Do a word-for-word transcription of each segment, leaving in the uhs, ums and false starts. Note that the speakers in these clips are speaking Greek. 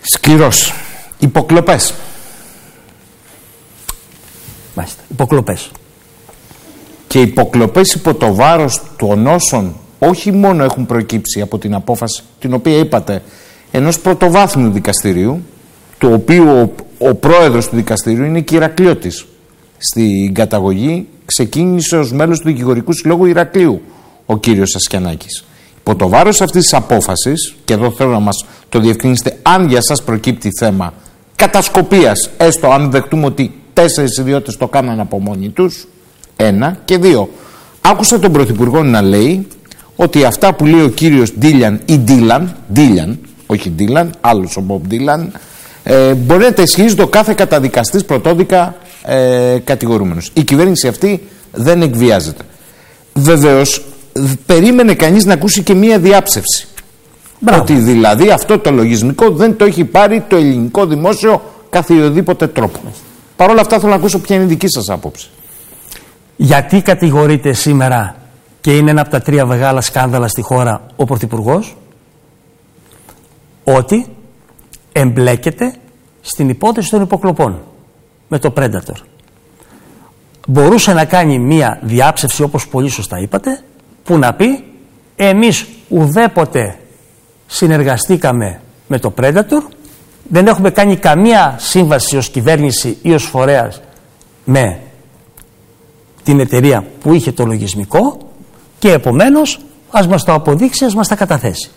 Σκληρός. Υποκλοπές. Μάλιστα. Υποκλοπές. Και υποκλοπές υπό το βάρος των όσων όχι μόνο έχουν προκύψει από την απόφαση την οποία είπατε ενός πρωτοβάθμιου δικαστηρίου, το οποίο ο, ο πρόεδρος του δικαστηρίου είναι και Ηρακλειώτης. Στην καταγωγή ξεκίνησε ως μέλος του Δικηγορικού Συλλόγου Ηρακλείου ο κύριος Ασκιανάκης. Υπό το βάρος αυτής της απόφασης, και εδώ θέλω να μας το διευκρινίσετε, αν για σας προκύπτει θέμα κατασκοπίας, έστω αν δεχτούμε ότι τέσσερις ιδιώτες το κάναν από μόνοι τους, ένα, και δύο, άκουσα τον Πρωθυπουργό να λέει ότι αυτά που λέει ο κύριος Ντίλιαν ή Ντίλαν, Ντίλιαν, όχι Ντίλαν, άλλος ο Μπομπ Ντίλαν, ε, μπορεί να τα ισχύει το κάθε καταδικαστής πρωτόδικα ε, κατηγορούμενος. Η κυβέρνηση αυτή δεν εκβιάζεται. Βεβαίως, περίμενε κανείς να ακούσει και μία διάψευση. Μπράβο. Ότι δηλαδή αυτό το λογισμικό δεν το έχει πάρει το ελληνικό δημόσιο καθιοδήποτε τρόπο. Παρ' όλα αυτά θέλω να ακούσω ποια είναι η δική σας άποψη. Γιατί κατηγορείται σήμερα και είναι ένα από τα τρία μεγάλα σκάνδαλα στη χώρα ο Πρωθυπουργός? Ότι εμπλέκεται στην υπόθεση των υποκλοπών με το Predator. Μπορούσε να κάνει μία διάψευση, όπως πολύ σωστά είπατε, που να πει εμείς ουδέποτε συνεργαστήκαμε με το Predator, δεν έχουμε κάνει καμία σύμβαση ως κυβέρνηση ή ως φορέας με την εταιρεία που είχε το λογισμικό και επομένως ας μας το αποδείξει, ας μας τα καταθέσει.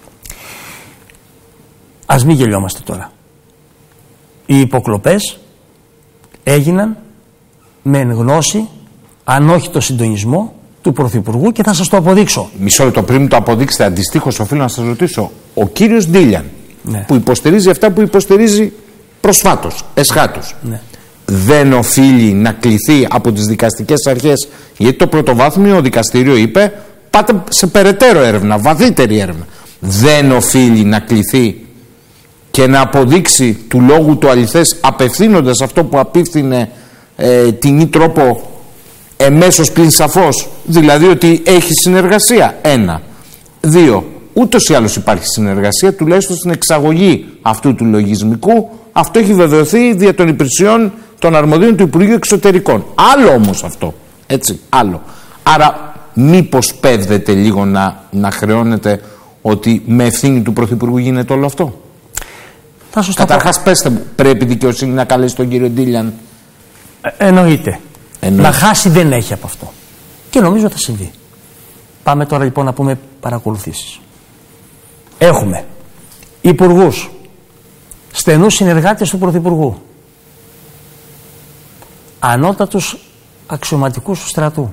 Ας μην γελιόμαστε τώρα. Οι υποκλοπές έγιναν με γνώση, αν όχι το συντονισμό, του Πρωθυπουργού, και θα σας το αποδείξω. Μισό λεπτό, πριν μου το αποδείξετε, αντιστοίχως οφείλω να σας ρωτήσω. Ο κύριος Ντίλιαν, ναι, που υποστηρίζει αυτά που υποστηρίζει προσφάτως, εσχάτως, ναι, δεν οφείλει να κληθεί από τις δικαστικές αρχές, γιατί το πρωτοβάθμιο δικαστήριο είπε πάτε σε περαιτέρω έρευνα, βαθύτερη έρευνα. Δεν οφείλει να κληθεί και να αποδείξει του λόγου του αληθές, απευθύνοντας αυτό που απίφθινε ε, την ή τρόπο εμέσως πλην σαφώς, δηλαδή ότι έχει συνεργασία. Ένα. Δύο. Ούτως ή άλλως υπάρχει συνεργασία, τουλάχιστον στην εξαγωγή αυτού του λογισμικού. Αυτό έχει βεβαιωθεί δια των υπηρεσιών των αρμοδίων του Υπουργείου Εξωτερικών. Άλλο όμως αυτό. Έτσι. Άλλο. Άρα, μήπως πέφτεται λίγο να, να χρεώνεται ότι με ευθύνη του Πρωθυπουργού γίνεται όλο αυτό? Καταρχάς, πέστε μου, πρέπει η δικαιοσύνη να καλέσει τον κύριο Ντίλιαν? Ε, εννοείται. Εννοείται. Να χάσει δεν έχει από αυτό. Και νομίζω θα συμβεί. Πάμε τώρα λοιπόν να πούμε παρακολουθήσεις. Έχουμε υπουργούς, στενούς συνεργάτες του Πρωθυπουργού, ανώτατους αξιωματικούς του στρατού.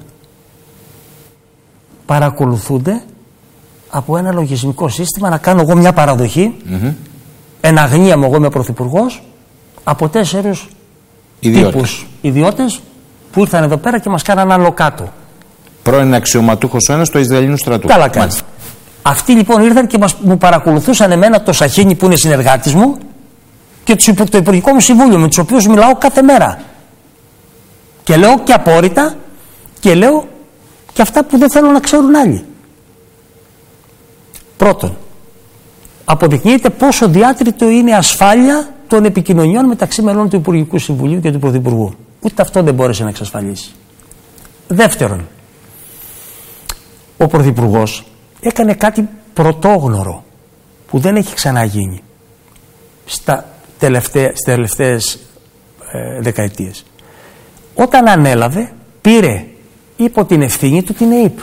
Παρακολουθούνται από ένα λογισμικό σύστημα, να κάνω εγώ μια παραδοχή, mm-hmm. εν αγνία μου, εγώ είμαι πρωθυπουργός, από τέσσερις τύπους ιδιώτες που ήρθαν εδώ πέρα και μας κάναν άλλο κάτω. Πρώην αξιωματούχος ο ένας του Ισραηλινού στρατού. Καλά κάνει. Αυτοί λοιπόν ήρθαν και μας, μου παρακολουθούσαν εμένα, το Σαχίνι που είναι συνεργάτης μου, και το Υπουργικό μου Συμβούλιο, με τους οποίους μιλάω κάθε μέρα. Και λέω και απόρριτα και λέω και αυτά που δεν θέλω να ξέρουν άλλοι. Πρώτον, αποδεικνύεται πόσο διάτριτο είναι η ασφάλεια των επικοινωνιών μεταξύ μελών του Υπουργικού Συμβουλίου και του Πρωθυπουργού. Ούτε αυτό δεν μπόρεσε να εξασφαλίσει. Δεύτερον, ο Πρωθυπουργός έκανε κάτι πρωτόγνωρο που δεν έχει ξαναγίνει στα τελευταίες, στις τελευταίες ε, δεκαετίες. Όταν ανέλαβε, πήρε υπό την ευθύνη του την ΕΥΠ.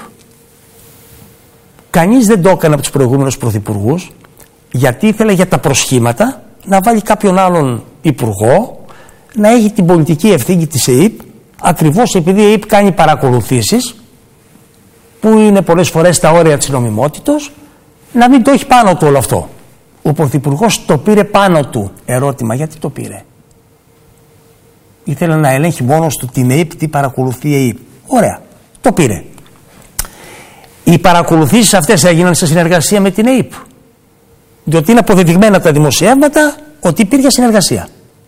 Κανείς δεν το έκανε από τους προηγούμενους πρωθυπουργούς, γιατί ήθελε για τα προσχήματα να βάλει κάποιον άλλον υπουργό να έχει την πολιτική ευθύνη της ΕΥΠ, ακριβώς επειδή η ΕΥΠ κάνει παρακολουθήσεις που είναι πολλές φορές στα όρια της νομιμότητος, να μην το έχει πάνω του όλο αυτό. Ο Πρωθυπουργός το πήρε πάνω του. Ερώτημα, γιατί το πήρε? Ήθελε να ελέγχει μόνος του την ΕΥΠ, τι παρακολουθεί η ΕΥΠ. Ωραία, το πήρε. Οι παρακολουθήσεις αυτές έγιναν σε συνεργασία με την ΕΥΠ, διότι είναι αποδεδειγμένα τα δημοσιεύματα ότι υπήρχε συνεργασία.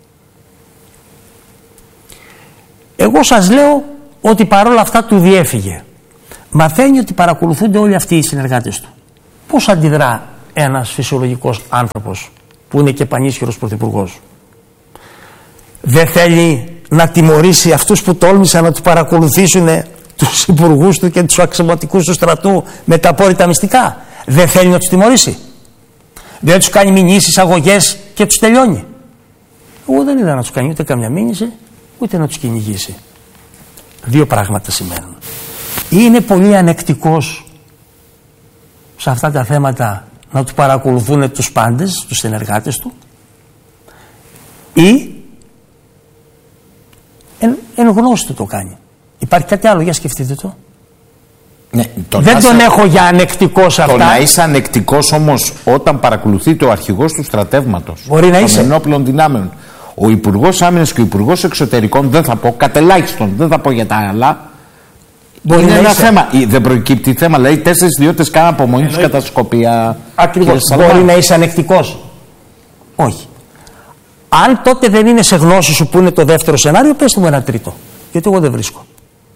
Εγώ σας λέω ότι παρόλα αυτά του διέφυγε. Μαθαίνει ότι παρακολουθούνται όλοι αυτοί οι συνεργάτες του. Πώς αντιδρά ένας φυσιολογικός άνθρωπος που είναι και πανίσχυρος πρωθυπουργός. Δεν θέλει να τιμωρήσει αυτούς που τόλμησαν να του παρακολουθήσουν, τους υπουργούς του και τους αξιωματικούς του στρατού με τα απόρριτα μυστικά. Δεν θέλει να τους τιμωρήσει. Δεν τους κάνει μηνύσεις, αγωγές και τους τελειώνει. Εγώ δεν είδα να τους κάνει ούτε καμιά μήνυση, ούτε να τους κυνηγήσει. Δύο πράγματα σημαίνουν. Ή είναι πολύ ανεκτικός σε αυτά τα θέματα να του παρακολουθούν τους πάντες, τους συνεργάτες του, ή εν, εν γνώση του το κάνει. Υπάρχει κάτι άλλο, για σκεφτείτε το. Ναι, τον δεν άσα... τον έχω για ανεκτικό σε αυτά. Το να είσαι ανεκτικός όμως όταν παρακολουθεί το αρχηγός του στρατεύματος μπορεί να είσαι. των ενόπλων δυνάμεων. Ο Υπουργός Άμυνας και ο Υπουργός Εξωτερικών, δεν θα πω, κατελάχιστον, δεν θα πω για τα άλλα. Μπορεί είναι να ένα είσαι. θέμα. Δεν προκύπτει θέμα. Δηλαδή, τέσσερις ιδιώτες κάνουν απομονή τους κατά Σκοπία. Ακριβώς. Μπορεί να είσαι ανεκτικός. Όχι. Αν τότε δεν είναι σε γνώση σου που είναι το δεύτερο σενάριο, πες μου ένα τρίτο. Γιατί εγώ δεν βρίσκω.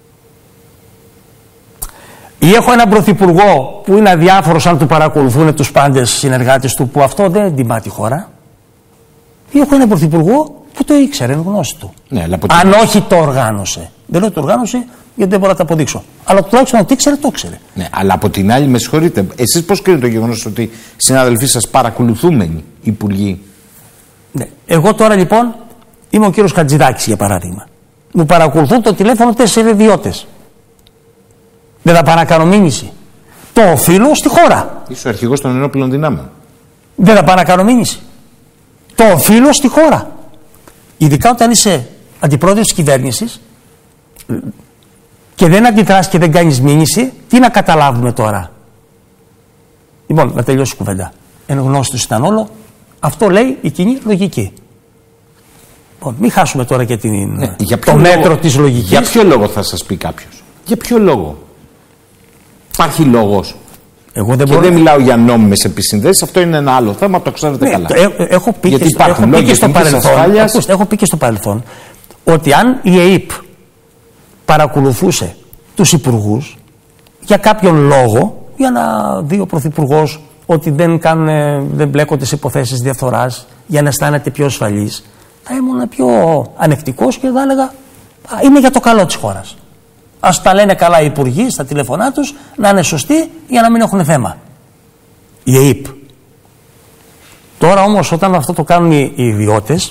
Ή έχω έναν πρωθυπουργό που είναι αδιάφορος αν του παρακολουθούν τους πάντες συνεργάτες του, που αυτό δεν τιμά τη χώρα. Ή έχω έναν πρωθυπουργό που το ήξερε, είναι γνώση του. Ναι, αλλά αν όχι το οργάνωσε. Δεν λέω το οργάνωσε γιατί δεν μπορώ να τα αποδείξω. Αλλά τουλάχιστον ότι ήξερε, το ήξερε. Ναι, αλλά από την άλλη, με συγχωρείτε, εσείς πώς κρίνετε το γεγονός ότι οι συνάδελφοί σας παρακολουθούμενοι υπουργοί? Ναι. Εγώ τώρα λοιπόν είμαι ο κύριος Χατζηδάκης για παράδειγμα. Μου παρακολουθούν το τηλέφωνο τέσσερις ιδιώτες. Δεν θα πάω να κάνω μήνυση. Το οφείλω στη χώρα. Είσαι ο αρχηγός των ενόπλων δυνάμεων. Δεν θα πάω να κάνω μήνυση. Το οφείλω στη χώρα. Ειδικά όταν είσαι αντιπρόεδρος της κυβέρνησης και δεν αντιδράς και δεν κάνεις μήνυση, τι να καταλάβουμε τώρα? Λοιπόν, να τελειώσει η κουβέντα. Εν γνώση τους ήταν όλο. Αυτό λέει η κοινή λογική. Λοιπόν, μην χάσουμε τώρα και την, ναι, το μέτρο λόγο, της λογικής. Για ποιο λόγο θα σας πει κάποιος? Για ποιο λόγο? Υπάρχει λόγος? Εγώ δεν και μπορώ... δεν μιλάω για νόμιμες επισυνδέσεις, αυτό είναι ένα άλλο θέμα, το ξέρετε ναι, καλά. Έ, έχω πει γιατί και, υπάρχουν έχω λόγια πει και στο παρελθόν, ακούστε, έχω πει και στο παρελθόν ότι αν η ΕΕΠ παρακολουθούσε τους υπουργούς για κάποιον λόγο, για να δει ο πρωθυπουργός ότι δεν, κάνουν, δεν μπλέκονται σε υποθέσεις διαφθοράς, για να αισθάνεται πιο ασφαλής, θα ήμουν πιο ανεκτικός και θα έλεγα είναι για το καλό της χώρας. Ας τα λένε καλά οι υπουργοί στα τηλεφωνά τους, να είναι σωστοί για να μην έχουν θέμα. Η ΕΕΠ. Τώρα όμως όταν αυτό το κάνουν οι ιδιώτες,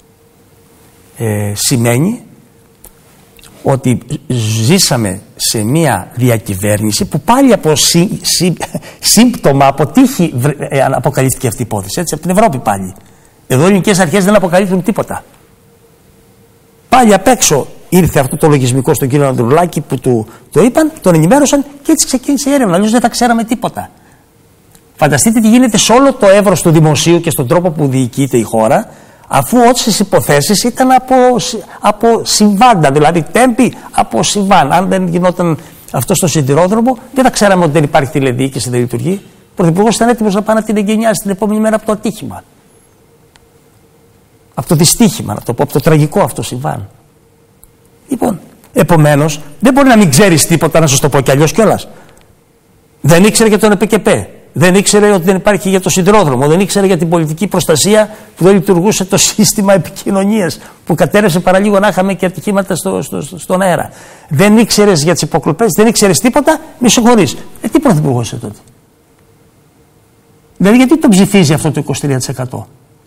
ε, σημαίνει ότι ζήσαμε σε μια διακυβέρνηση που πάλι από σύ, σύ, σύμπτωμα, από τύχη ε, αποκαλύφθηκε αυτή η υπόθεση. Έτσι, από την Ευρώπη πάλι. Εδώ οι ελληνικές αρχές δεν αποκαλύπτουν τίποτα. Πάλι απ' έξω ήρθε αυτό το λογισμικό στον κύριο Ανδρουλάκη που του το είπαν, τον ενημέρωσαν και έτσι ξεκίνησε η έρευνα. Αλλιώς δεν θα ξέραμε τίποτα. Φανταστείτε τι γίνεται σε όλο το εύρος του δημοσίου και στον τρόπο που διοικείται η χώρα, αφού όσες υποθέσεις ήταν από, από συμβάντα, δηλαδή τέμπη από συμβάν. Αν δεν γινόταν αυτό στο σιδηρόδρομο, δεν θα ξέραμε ότι δεν υπάρχει τηλεδιοίκηση, δεν λειτουργεί. Ο Πρωθυπουργός ήταν έτοιμος να πάει να την εγκαινιάσει την επόμενη μέρα από το ατύχημα. Από το δυστύχημα, να το πω, από το τραγικό αυτό συμβάν. Λοιπόν, επομένως, δεν μπορεί να μην ξέρεις τίποτα, να σας το πω κι αλλιώς κιόλας. Δεν ήξερε για τον ΕΠΚΠ. Δεν ήξερε ότι δεν υπάρχει για το σιδηρόδρομο. Δεν ήξερε για την πολιτική προστασία που δεν λειτουργούσε το σύστημα επικοινωνίας που κατέρευσε παραλίγο να είχαμε και ατυχήματα στο, στο, στο, στον αέρα. Δεν ήξερε για τις υποκλοπές, δεν ήξερε τίποτα, μη συγχωρείς. Ε, τι πρωθυπουργός είσαι τότε? Δηλαδή, γιατί τον ψηφίζει αυτό το είκοσι τρία τοις εκατό?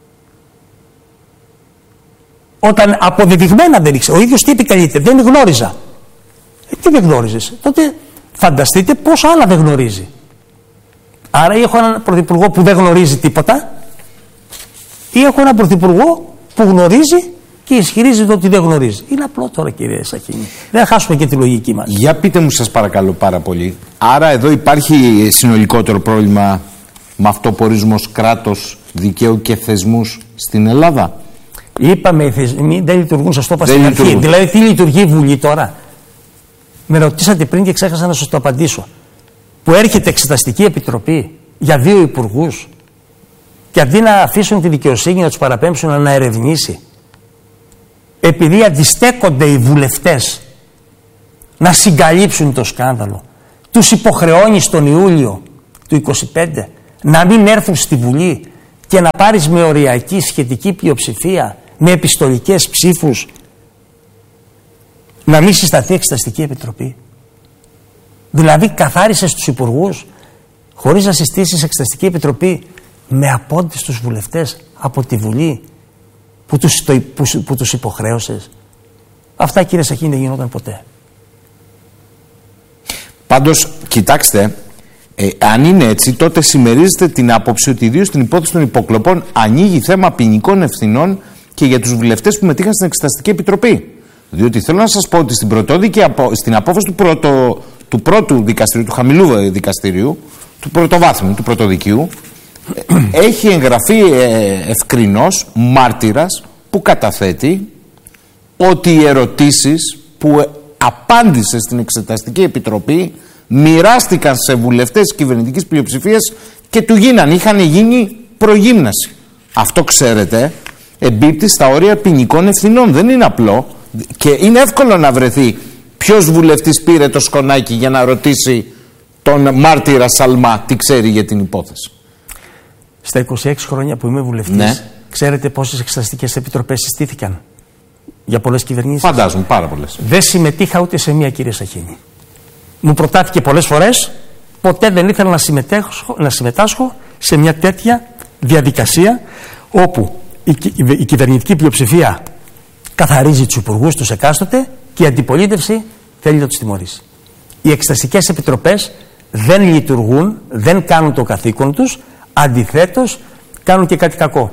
Όταν αποδεδειγμένα δεν ήξερε. Ο ίδιος τι επικαλείται? Δεν γνώριζα. Ε, τι δεν γνώριζες? Τότε φανταστείτε πόσα άλλα δεν γνωρίζει. Άρα ή έχω έναν πρωθυπουργό που δεν γνωρίζει τίποτα, ή έχω έναν πρωθυπουργό που γνωρίζει και ισχυρίζεται ότι δεν γνωρίζει. Είναι απλό τώρα, κύριε Σαχίνη. Δεν χάσουμε και τη λογική μας. Για πείτε μου, σας παρακαλώ πάρα πολύ. Άρα εδώ υπάρχει συνολικότερο πρόβλημα με αυτό που ορίζουμε ως κράτος δικαίου και θεσμούς στην Ελλάδα? Είπαμε οι θεσμοί δεν λειτουργούν, σας το είπα στην αρχή. Δηλαδή, τι λειτουργεί η Βουλή τώρα? Με ρωτήσατε πριν και ξέχασα να σας το απαντήσω. Που έρχεται εξεταστική επιτροπή για δύο υπουργούς και αντί να αφήσουν τη δικαιοσύνη να τους παραπέμψουν να ερευνήσει, επειδή αντιστέκονται οι βουλευτές να συγκαλύψουν το σκάνδαλο, τους υποχρεώνει στον Ιούλιο του είκοσι πέντε να μην έρθουν στη Βουλή και να πάρεις με οριακή σχετική πλειοψηφία, με επιστολικές ψήφους, να μην συσταθεί Εξεταστική Επιτροπή? Δηλαδή καθάρισες τους υπουργούς χωρίς να συστήσεις Εξεταστική Επιτροπή με απόντιστους βουλευτές από τη Βουλή που τους, το, που, που τους υποχρέωσες. Αυτά, κύριε Σαχίνη, δεν γινόταν ποτέ. Πάντως, κοιτάξτε, ε, αν είναι έτσι, τότε συμμερίζεται την άποψη ότι ιδίως στην υπόθεση των υποκλοπών ανοίγει θέμα ποινικών ευθυνών και για τους βουλευτές που μετήχαν στην Εξεταστική Επιτροπή. Διότι θέλω να σας πω ότι στην πρωτόδικη, στην απόφαση του, πρωτο, του πρώτου δικαστηρίου, του χαμηλού δικαστηρίου, του πρωτοβάθμιου, του πρωτοδικείου, έχει εγγραφεί ε, ευκρινώς μάρτυρας που καταθέτει ότι οι ερωτήσεις που απάντησε στην Εξεταστική Επιτροπή μοιράστηκαν σε βουλευτές κυβερνητικής πλειοψηφίας και του γίναν, είχαν γίνει προγύμναση. Αυτό, ξέρετε, εμπίπτει στα όρια ποινικών ευθυνών. Δεν είναι απλό και είναι εύκολο να βρεθεί ποιος βουλευτής πήρε το σκονάκι για να ρωτήσει τον μάρτυρα Σαλμά τι ξέρει για την υπόθεση. Στα είκοσι έξι χρόνια που είμαι βουλευτής, ναι, ξέρετε πόσες εξεταστικές επιτροπές συστήθηκαν για πολλές κυβερνήσεις? Φαντάζομαι, πάρα πολλές. Δεν συμμετείχα ούτε σε μία, κύριε Σαχίνη. Μου προτάθηκε πολλές φορές, ποτέ δεν ήθελα να συμμετάσχω, να συμμετάσχω σε μια τέτοια διαδικασία όπου η, η, η κυβερνητική πλειοψηφία καθαρίζει τους υπουργούς τους εκάστοτε και η αντιπολίτευση θέλει να τους τιμωρήσει. Οι εξεταστικές επιτροπές δεν λειτουργούν, δεν κάνουν το καθήκον τους, αντιθέτως κάνουν και κάτι κακό.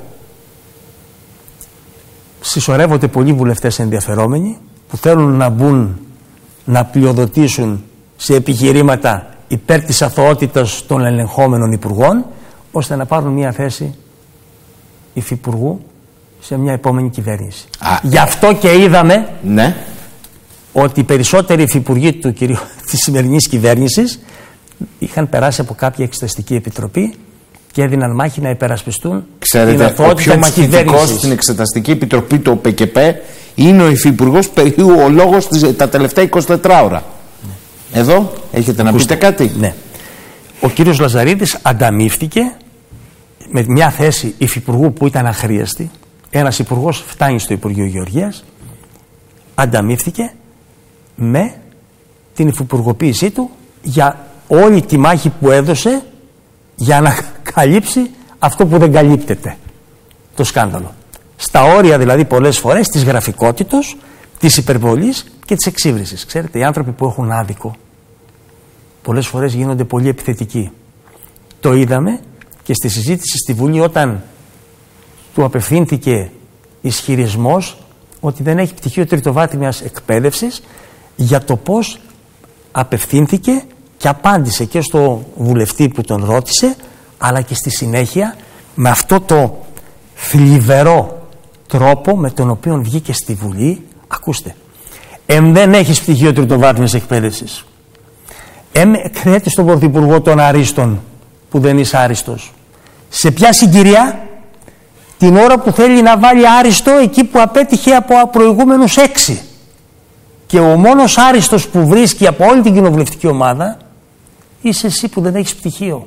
Συσσωρεύονται πολλοί βουλευτές ενδιαφερόμενοι που θέλουν να μπουν να πλειοδοτήσουν σε επιχειρήματα υπέρ της αθωότητας των ελεγχόμενων υπουργών, ώστε να πάρουν μια θέση υφυπουργού σε μια επόμενη κυβέρνηση. Α, Γι' αυτό και είδαμε, ναι, ότι οι περισσότεροι υφυπουργοί του κυρίου, της σημερινής κυβέρνησης είχαν περάσει από κάποια εξεταστική επιτροπή και έδιναν μάχη να υπερασπιστούν. Ξέρετε, την ο πιο μαχητικός στην Εξεταστική Επιτροπή του ΟΠΕΚΕΠΕ είναι ο υφυπουργός περίου ο λόγος τα τελευταία εικοσιτέσσερις ώρα. Ναι. Εδώ έχετε να Ακούστε. πείτε κάτι? Ναι. Ο κύριος Λαζαρίδης ανταμείφθηκε με μια θέση υφυπουργού που ήταν αχρίαστη. Ένας υπουργός φτάνει στο Υπουργείο Γεωργίας, ανταμείφθηκε με την υφυπουργοποίησή του για όλη τη μάχη που έδωσε για να καλύψει αυτό που δεν καλύπτεται, το σκάνδαλο. Στα όρια δηλαδή πολλές φορές της γραφικότητος, της υπερβολής και της εξύβρισης. Ξέρετε, οι άνθρωποι που έχουν άδικο πολλές φορές γίνονται πολύ επιθετικοί. Το είδαμε και στη συζήτηση στη Βουλή όταν του απευθύνθηκε ισχυρισμός ότι δεν έχει πτυχίο τριτοβάθμιας εκπαίδευσης, για το πώς απευθύνθηκε και απάντησε και στο βουλευτή που τον ρώτησε, αλλά και στη συνέχεια με αυτό το θλιβερό τρόπο με τον οποίο βγήκε στη Βουλή. Ακούστε, εμ δεν έχεις πτυχίο τριτοβάθμιας εκπαίδευσης, εμ εκθέτεις τον Πρωθυπουργό των Αρίστων που δεν είσαι άριστος. Σε ποια συγκυρία? Την ώρα που θέλει να βάλει άριστο εκεί που απέτυχε από προηγούμενους έξι. Και ο μόνος άριστος που βρίσκει από όλη την κοινοβουλευτική ομάδα είσαι εσύ που δεν έχεις πτυχίο.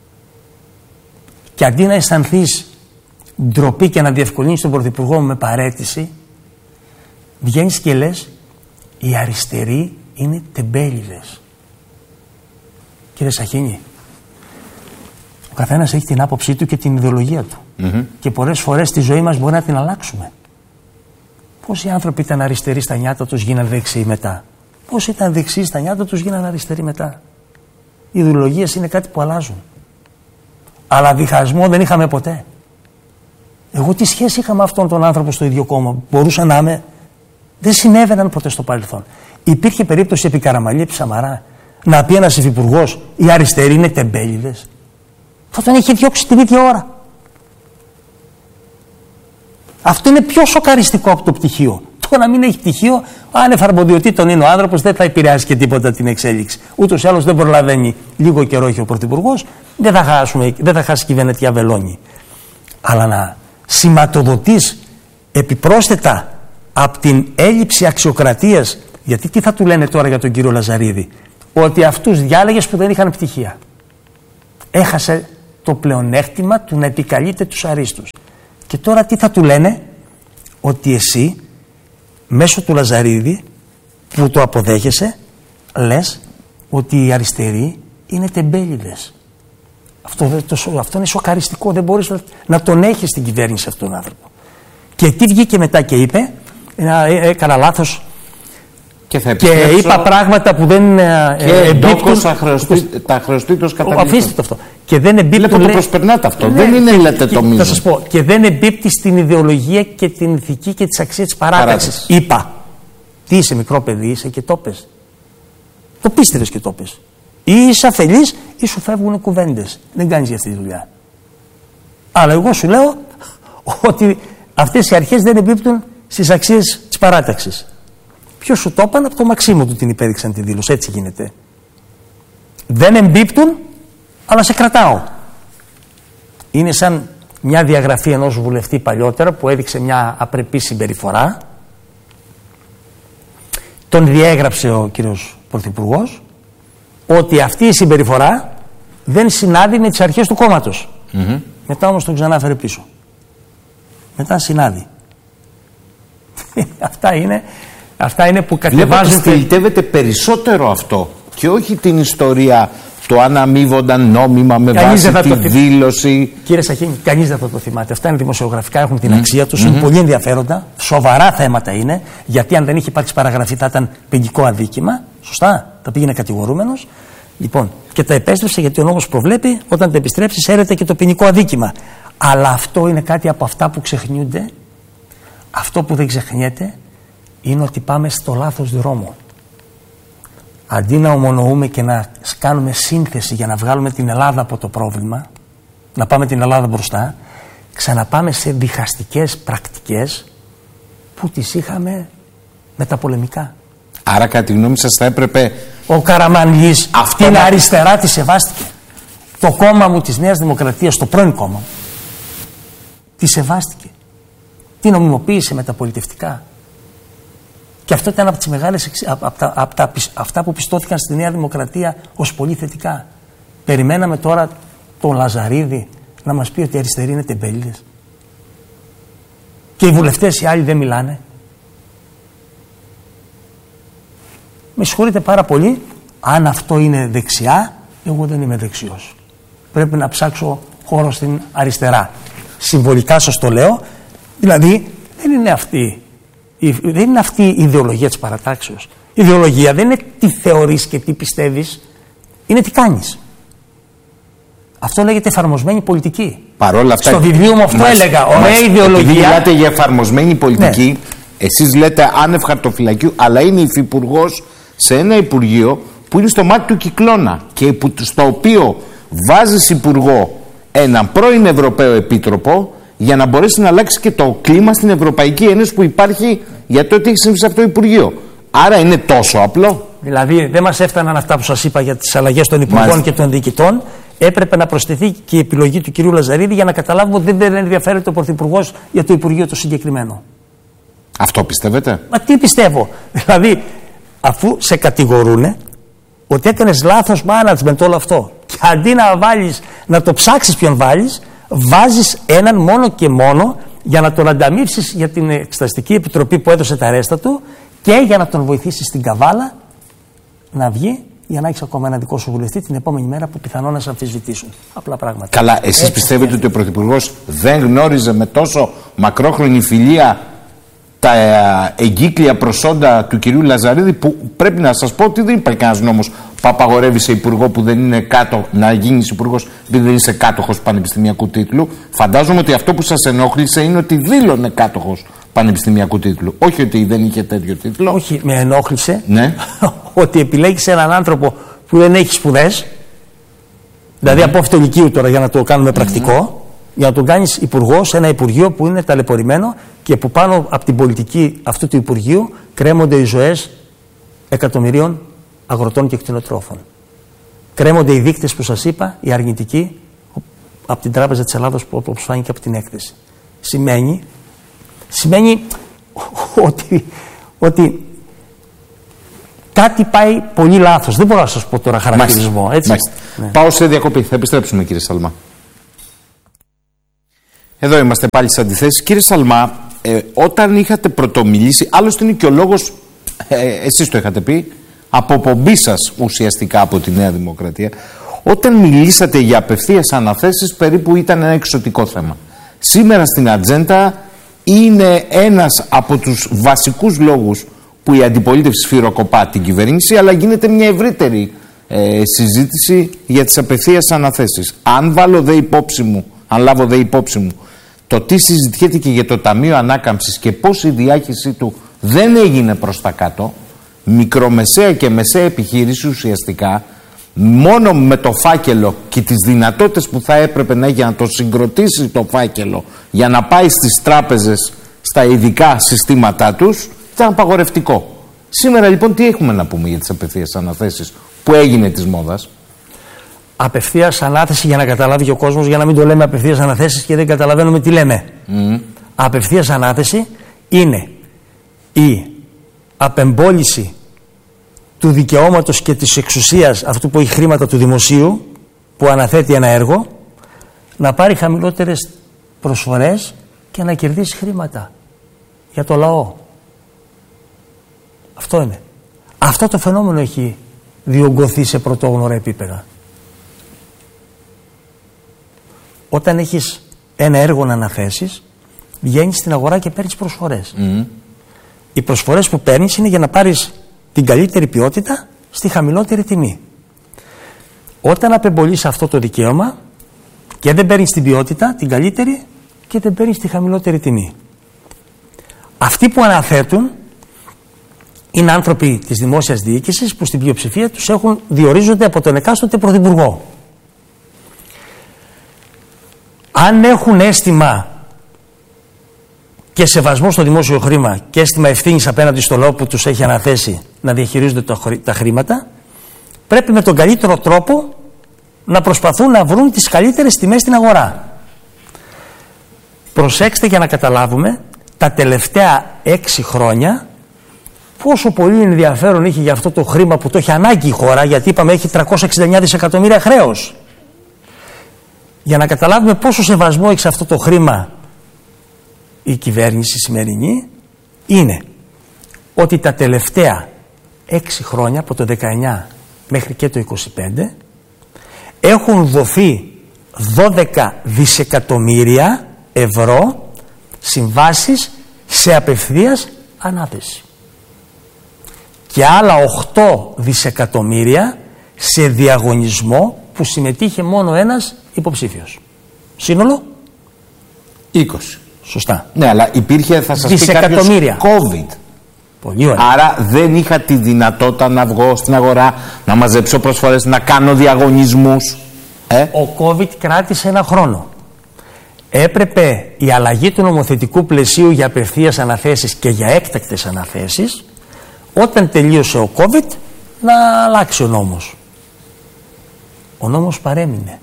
Και αντί να αισθανθείς ντροπή και να διευκολύνεις τον Πρωθυπουργό με παραίτηση, βγαίνεις και λες οι αριστεροί είναι τεμπέληδες. Κύριε Σαχίνη, ο καθένας έχει την άποψή του και την ιδεολογία του. Mm-hmm. Και πολλές φορές στη ζωή μας μπορεί να την αλλάξουμε. Πόσοι άνθρωποι ήταν αριστεροί στα νιάτα τους γίναν δεξιοί μετά? Πόσοι ήταν δεξιοί στα νιάτα τους γίναν αριστεροί μετά? Οι ιδεολογίες είναι κάτι που αλλάζουν. Αλλά διχασμό δεν είχαμε ποτέ. Εγώ τι σχέση είχα με αυτόν τον άνθρωπο στο ίδιο κόμμα? Μπορούσα να είμαι? Δεν συνέβαιναν ποτέ στο παρελθόν. Υπήρχε περίπτωση επί Καραμαλή, επί Σαμαρά, να πει ένας υφυπουργός οι αριστεροί είναι τεμπέληδες? Θα τον είχε διώξει την ίδια ώρα. Αυτό είναι πιο σοκαριστικό από το πτυχίο. Το να μην έχει πτυχίο, αν εφαρμοδιοτήτων είναι ο άνθρωπος, δεν θα επηρεάσει και τίποτα την εξέλιξη. Ούτως ή άλλως δεν προλαβαίνει. Λίγο καιρό έχει ο Πρωθυπουργός, δεν θα, χάσουμε, δεν θα χάσει κυβερνητική αβελόνη. Αλλά να σηματοδοτείς επιπρόσθετα από την έλλειψη αξιοκρατίας, γιατί τι θα του λένε τώρα για τον κύριο Λαζαρίδη? Ότι αυτούς διάλεγες που δεν είχαν πτυχία. Έχασε το πλεονέκτημα του να επικαλείται τους αρίστους. Και τώρα τι θα του λένε? Ότι εσύ μέσω του Λαζαρίδη που το αποδέχεσαι λες ότι οι αριστεροί είναι τεμπέληδες. Αυτό, το, αυτό είναι σοκαριστικό. Δεν μπορείς να, να τον έχεις στην κυβέρνηση αυτόν τον άνθρωπο. Και τι βγήκε μετά και είπε? Έκανα λάθος και, θα και είπα πράγματα που δεν και εμπίπτουν. Τα χρεωστήτως καταλήκτων. Αφήστε το αυτό. Και δεν εμπίπτουν. Λέτε το προσπερνάτε αυτό. Ναι, δεν είναι λέτε το μήνυμα. Θα σας πω. Και δεν εμπίπτει στην ιδεολογία και την ηθική και τις αξίες της παράταξης. Είπα. Τι είσαι, μικρό παιδί, είσαι και το πες. Το πίστευες και το πες. Ή είσαι αφελής ή σου φεύγουν κουβέντες. Δεν κάνεις για αυτή τη δουλειά. Αλλά εγώ σου λέω ότι αυτές οι αρχές δεν εμπίπτουν στις αξίες της παράταξης. Ποιος σου το έπανε? Από το Μαξίμου του την υπέδειξαν τη δήλωση. Έτσι γίνεται. Δεν εμπίπτουν, αλλά σε κρατάω. Είναι σαν μια διαγραφή ενός βουλευτή παλιότερα που έδειξε μια απρεπή συμπεριφορά. Τον διέγραψε ο κύριος Πρωθυπουργός ότι αυτή η συμπεριφορά δεν συνάδει με τις αρχές του κόμματος. Mm-hmm. Μετά όμως τον ξανάφερε πίσω. Μετά συνάδει. αυτά, είναι, αυτά είναι που κατεβάζουν. Στυλιτεύεται περισσότερο αυτό και όχι την ιστορία το αν αμείβονταν νόμιμα με κανείς βάση τη δήλωση. Κύριε Σαχίνη, κανείς δεν θα το θυμάται. Αυτά είναι δημοσιογραφικά, έχουν την mm. αξία τους, mm-hmm. είναι πολύ ενδιαφέροντα. Σοβαρά θέματα είναι, γιατί αν δεν είχε υπάρξει παραγραφή θα ήταν ποινικό αδίκημα. Σωστά, θα πήγαινε κατηγορούμενος. Λοιπόν, και τα επέστρεψε γιατί ο νόμος προβλέπει όταν τα επιστρέψει έρεται και το ποινικό αδίκημα. Αλλά αυτό είναι κάτι από αυτά που ξεχνιούνται. Αυτό που δεν ξεχνιέται είναι ότι πάμε στο λάθος δρόμο. Αντί να ομονοούμε και να κάνουμε σύνθεση για να βγάλουμε την Ελλάδα από το πρόβλημα, να πάμε την Ελλάδα μπροστά, ξαναπάμε σε διχαστικές πρακτικές που τις είχαμε με τα πολεμικά. Άρα κατά τη γνώμη σας θα έπρεπε... Ο Καραμανλής την να... αριστερά τη σεβάστηκε. Το κόμμα μου της Νέας Δημοκρατίας, το πρώην κόμμα μου, τη σεβάστηκε. Την νομιμοποίησε με τα πολιτευτικά. Και αυτό ήταν από τις μεγάλες, από τα, από τα, αυτά που πιστώθηκαν στη Νέα Δημοκρατία ως πολύ θετικά. Περιμέναμε τώρα τον Λαζαρίδη να μας πει ότι οι αριστεροί είναι τεμπέληδες. Και οι βουλευτές οι άλλοι δεν μιλάνε. Με συγχωρείτε πάρα πολύ, αν αυτό είναι δεξιά, εγώ δεν είμαι δεξιός. Πρέπει να ψάξω χώρο στην αριστερά. Συμβολικά σας το λέω, δηλαδή δεν είναι αυτή, δεν είναι αυτή η ιδεολογία της παρατάξεως. Η ιδεολογία δεν είναι τι θεωρείς και τι πιστεύεις, είναι τι κάνεις. Αυτό λέγεται εφαρμοσμένη πολιτική. Παρόλα αυτά, στο βιβλίο μου αυτό μας, έλεγα. Ωραία ιδεολογία. Επειδή μιλάτε για εφαρμοσμένη πολιτική, ναι. Εσείς λέτε άνευ χαρτοφυλακίου, αλλά είναι υφυπουργός σε ένα υπουργείο που είναι στο μάτι του κυκλώνα και που, στο οποίο βάζεις υπουργό έναν πρώην Ευρωπαίο Επίτροπο για να μπορέσει να αλλάξει και το κλίμα στην Ευρωπαϊκή Ένωση που υπάρχει για το ότι έχει συμβεί σε αυτό το Υπουργείο. Άρα είναι τόσο απλό. Δηλαδή δεν μας έφταναν αυτά που σας είπα για τις αλλαγές των υπουργών Μάλιστα. και των διοικητών. Έπρεπε να προσθεθεί και η επιλογή του κυρίου Λαζαρίδη για να καταλάβουμε ότι δεν ενδιαφέρεται ο Πρωθυπουργός για το Υπουργείο το συγκεκριμένο. Αυτό πιστεύετε? Μα τι πιστεύω? Δηλαδή, αφού σε κατηγορούνε ότι έκανες λάθος management όλο αυτό, και αντί να βάλεις, να το ψάξεις ποιον βάλεις, βάζεις έναν μόνο και μόνο για να τον ανταμείψεις για την Εξεταστική Επιτροπή που έδωσε τα ρέστα του και για να τον βοηθήσεις στην καβάλα να βγει, για να έχεις ακόμα ένα δικό σου βουλευτή την επόμενη μέρα που πιθανόν να σε αμφισβητήσουν. Απλά πράγματα. Καλά, εσείς Έτσι πιστεύετε ότι ο Πρωθυπουργός δεν γνώριζε με τόσο μακρόχρονη φιλία τα εγκύκλια προσόντα του κυρίου Λαζαρίδη, που πρέπει να σας πω ότι δεν υπάρχει κανένας νόμος που απαγορεύει σε υπουργό που δεν είναι κάτω να γίνεις υπουργός επειδή δεν είσαι κάτοχος πανεπιστημιακού τίτλου. Φαντάζομαι ότι αυτό που σας ενόχλησε είναι ότι δήλωνε κάτοχος πανεπιστημιακού τίτλου. Όχι ότι δεν είχε τέτοιο τίτλο. Όχι, με ενόχλησε ναι. ότι επιλέγεις έναν άνθρωπο που δεν έχει σπουδές, δηλαδή mm. από αυτολυκείου τώρα για να το κάνουμε πρακτικό, mm. για να τον κάνεις υπουργό σε ένα υπουργείο που είναι ταλαιπωρημένο και που πάνω από την πολιτική αυτού του υπουργείου κρέμονται οι ζωές εκατομμυρίων αγροτών και κτηνοτρόφων. Κρέμονται οι δείκτες που σας είπα, οι αρνητικοί, από την Τράπεζα της Ελλάδος, που όπως φάνηκε από την έκθεση. Σημαίνει, σημαίνει ότι, ότι κάτι πάει πολύ λάθος. Δεν μπορώ να σας πω τώρα χαρακτηρισμό. Έτσι. Ναι. Πάω σε διακοπή. Θα επιστρέψουμε, κύριε Σαλμά. Εδώ είμαστε πάλι στις αντιθέσεις. Κύριε Σαλμά, ε, όταν είχατε πρωτομιλήσει, άλλωστε είναι και ο λόγος, ε, εσείς το είχατε πει, από πομπή σας ουσιαστικά από τη Νέα Δημοκρατία, όταν μιλήσατε για απευθείας αναθέσεις, περίπου ήταν ένα εξωτικό θέμα. Σήμερα στην ατζέντα είναι ένας από τους βασικούς λόγους που η αντιπολίτευση σφυροκοπά την κυβέρνηση, αλλά γίνεται μια ευρύτερη ε, συζήτηση για τις απευθείας αναθέσεις. Αν βάλω δε υπόψη μου, αν λάβω δε υπόψη μου το τι συζητιέται και για το Ταμείο Ανάκαμψης και πώς η διάχυσή του δεν έγινε προς τα κάτω, μικρομεσαία και μεσαία επιχείρηση ουσιαστικά, μόνο με το φάκελο και τις δυνατότητες που θα έπρεπε να έχει για να το συγκροτήσει το φάκελο, για να πάει στις τράπεζες, στα ειδικά συστήματά τους, ήταν απαγορευτικό. Σήμερα λοιπόν τι έχουμε να πούμε για τις απευθείας αναθέσεις που έγινε της μόδας? Απευθείας ανάθεση, για να καταλάβει και ο κόσμος, για να μην το λέμε απευθείας αναθέσεις και δεν καταλαβαίνουμε τι λέμε. Mm. Απευθείας ανάθεση είναι η απεμπόληση του δικαιώματος και της εξουσίας αυτού που έχει χρήματα του δημοσίου, που αναθέτει ένα έργο, να πάρει χαμηλότερες προσφορές και να κερδίσει χρήματα για το λαό. Αυτό είναι. Αυτό το φαινόμενο έχει διωγγωθεί σε πρωτόγνωρα επίπεδα. Όταν έχεις ένα έργο να αναθέσεις, βγαίνεις στην αγορά και παίρνεις προσφορές. Mm. Οι προσφορές που παίρνεις είναι για να πάρεις την καλύτερη ποιότητα στη χαμηλότερη τιμή. Όταν απεμπολείς αυτό το δικαίωμα και δεν παίρνεις την ποιότητα, την καλύτερη, και δεν παίρνεις τη χαμηλότερη τιμή. Αυτοί που αναθέτουν είναι άνθρωποι της δημόσιας διοίκησης που στην πλειοψηφία τους έχουν, διορίζονται από τον εκάστοτε πρωθυπουργό. Αν έχουν αίσθημα και σεβασμό στο δημόσιο χρήμα και αίσθημα ευθύνης απέναντι στο λαό που τους έχει αναθέσει να διαχειρίζονται τα χρήματα, πρέπει με τον καλύτερο τρόπο να προσπαθούν να βρουν τις καλύτερες τιμές στην αγορά. Προσέξτε για να καταλάβουμε, τα τελευταία έξι χρόνια πόσο πολύ ενδιαφέρον είχε για αυτό το χρήμα που το έχει ανάγκη η χώρα, γιατί είπαμε έχει τριακόσια εξήντα εννέα δισεκατομμύρια χρέος. Για να καταλάβουμε πόσο σεβασμό έχει σε αυτό το χρήμα η κυβέρνηση σημερινή, είναι ότι τα τελευταία έξι χρόνια, από το δεκαεννιά μέχρι και το είκοσι πέντε, έχουν δοθεί δώδεκα δισεκατομμύρια ευρώ συμβάσεις σε απευθείας ανάθεση και άλλα οκτώ δισεκατομμύρια σε διαγωνισμό που συμμετείχε μόνο ένας υποψήφιος. Σύνολο είκοσι. Σωστά. Ναι, αλλά υπήρχε, θα σας πει κάποιος, COVID. Πολύ ωραία. Άρα δεν είχα τη δυνατότητα να βγω στην αγορά, να μαζέψω προσφορές, να κάνω διαγωνισμούς. Ε? Ο COVID κράτησε ένα χρόνο. Έπρεπε η αλλαγή του νομοθετικού πλαισίου για απευθείας αναθέσεις και για έκτακτες αναθέσεις, όταν τελείωσε ο COVID, να αλλάξει ο νόμος. Ο νόμος παρέμεινε.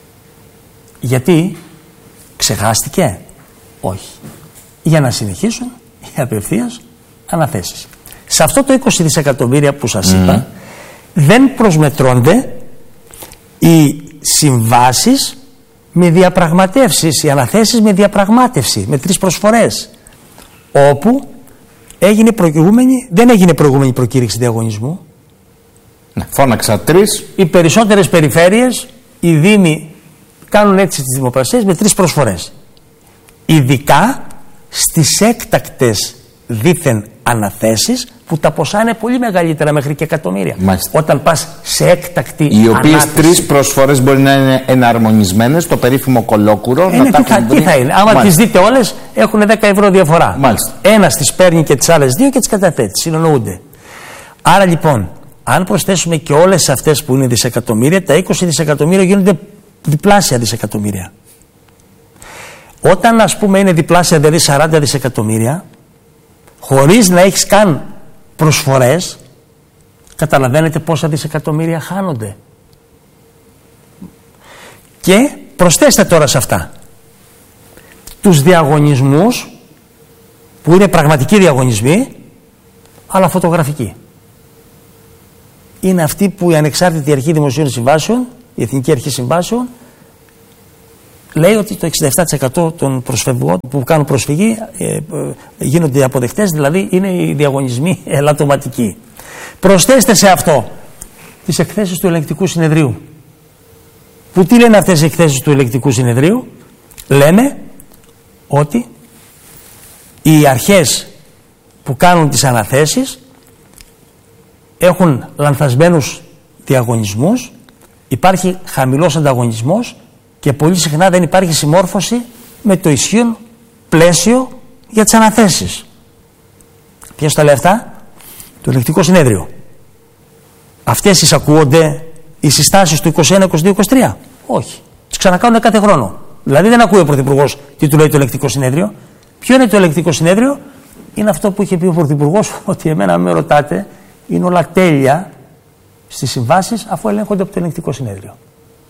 Γιατί ξεχάστηκε? Όχι. Για να συνεχίσουν οι απευθείας αναθέσεις. Σε αυτό το είκοσι δισεκατομμύρια που σας mm. είπα, δεν προσμετρώνται οι συμβάσεις με διαπραγματεύσεις, οι αναθέσεις με διαπραγμάτευση, με τρεις προσφορές, όπου έγινε προηγούμενη, δεν έγινε προηγούμενη προκήρυξη διαγωνισμού. Ναι, φώναξα τρεις. Οι περισσότερες περιφέρειες, οι δήμοι κάνουν έτσι τις δημοπρασίες με τρεις προσφορές. Ειδικά στις έκτακτες δήθεν αναθέσεις που τα ποσά είναι πολύ μεγαλύτερα, μέχρι και εκατομμύρια. Μάλιστα. Όταν πας σε έκτακτη οι ανάθεση. Οι οποίες τρεις προσφορές μπορεί να είναι εναρμονισμένες, το περίφημο κολόκουρο. Ε, να τι, θα, τι θα είναι? Άμα τις δείτε όλες, έχουν δέκα ευρώ διαφορά. Μάλιστα. Ένας τις παίρνει και τις άλλες δύο και τις καταθέτει. Συνεννοούνται. Άρα λοιπόν, αν προσθέσουμε και όλες αυτές που είναι δισεκατομμύρια, τα είκοσι δισεκατομμύρια γίνονται διπλάσια δισεκατομμύρια. Όταν ας πούμε είναι διπλάσια, δηλαδή σαράντα δισεκατομμύρια, χωρίς να έχεις καν προσφορές, καταλαβαίνετε πόσα δισεκατομμύρια χάνονται. Και προσθέστε τώρα σε αυτά τους διαγωνισμούς, που είναι πραγματικοί διαγωνισμοί, αλλά φωτογραφικοί. Είναι αυτοί που η Ανεξάρτητη Αρχή Δημοσίων Συμβάσεων, η Εθνική Αρχή Συμβάσεων, λέει ότι το εξήντα επτά τοις εκατό των προσφευγών που κάνουν προσφυγή ε, ε, γίνονται αποδεκτές, δηλαδή είναι οι διαγωνισμοί ελαττωματικοί. Προσθέστε σε αυτό τις εκθέσεις του ελεγκτικού συνεδρίου. Που τι λένε αυτές οι εκθέσεις του ελεγκτικού συνεδρίου? Λένε ότι οι αρχές που κάνουν τις αναθέσεις έχουν λανθασμένους διαγωνισμούς, υπάρχει χαμηλός ανταγωνισμός και πολύ συχνά δεν υπάρχει συμμόρφωση με το ισχύον πλαίσιο για τις αναθέσεις. Ποιος τα λέει αυτά? Το ελεγκτικό συνέδριο. Αυτές εισακούονται οι συστάσεις του είκοσι ένα, είκοσι δύο, είκοσι τρία? Όχι. Τις ξανακάνουν κάθε χρόνο. Δηλαδή δεν ακούει ο Πρωθυπουργός τι του λέει το ελεγκτικό συνέδριο. Ποιο είναι το ελεγκτικό συνέδριο? Είναι αυτό που είχε πει ο Πρωθυπουργός, ότι εμένα με ρωτάτε, είναι όλα τέλεια στις συμβάσεις αφού ελέγχονται από το ελεγκτικό συνέδριο.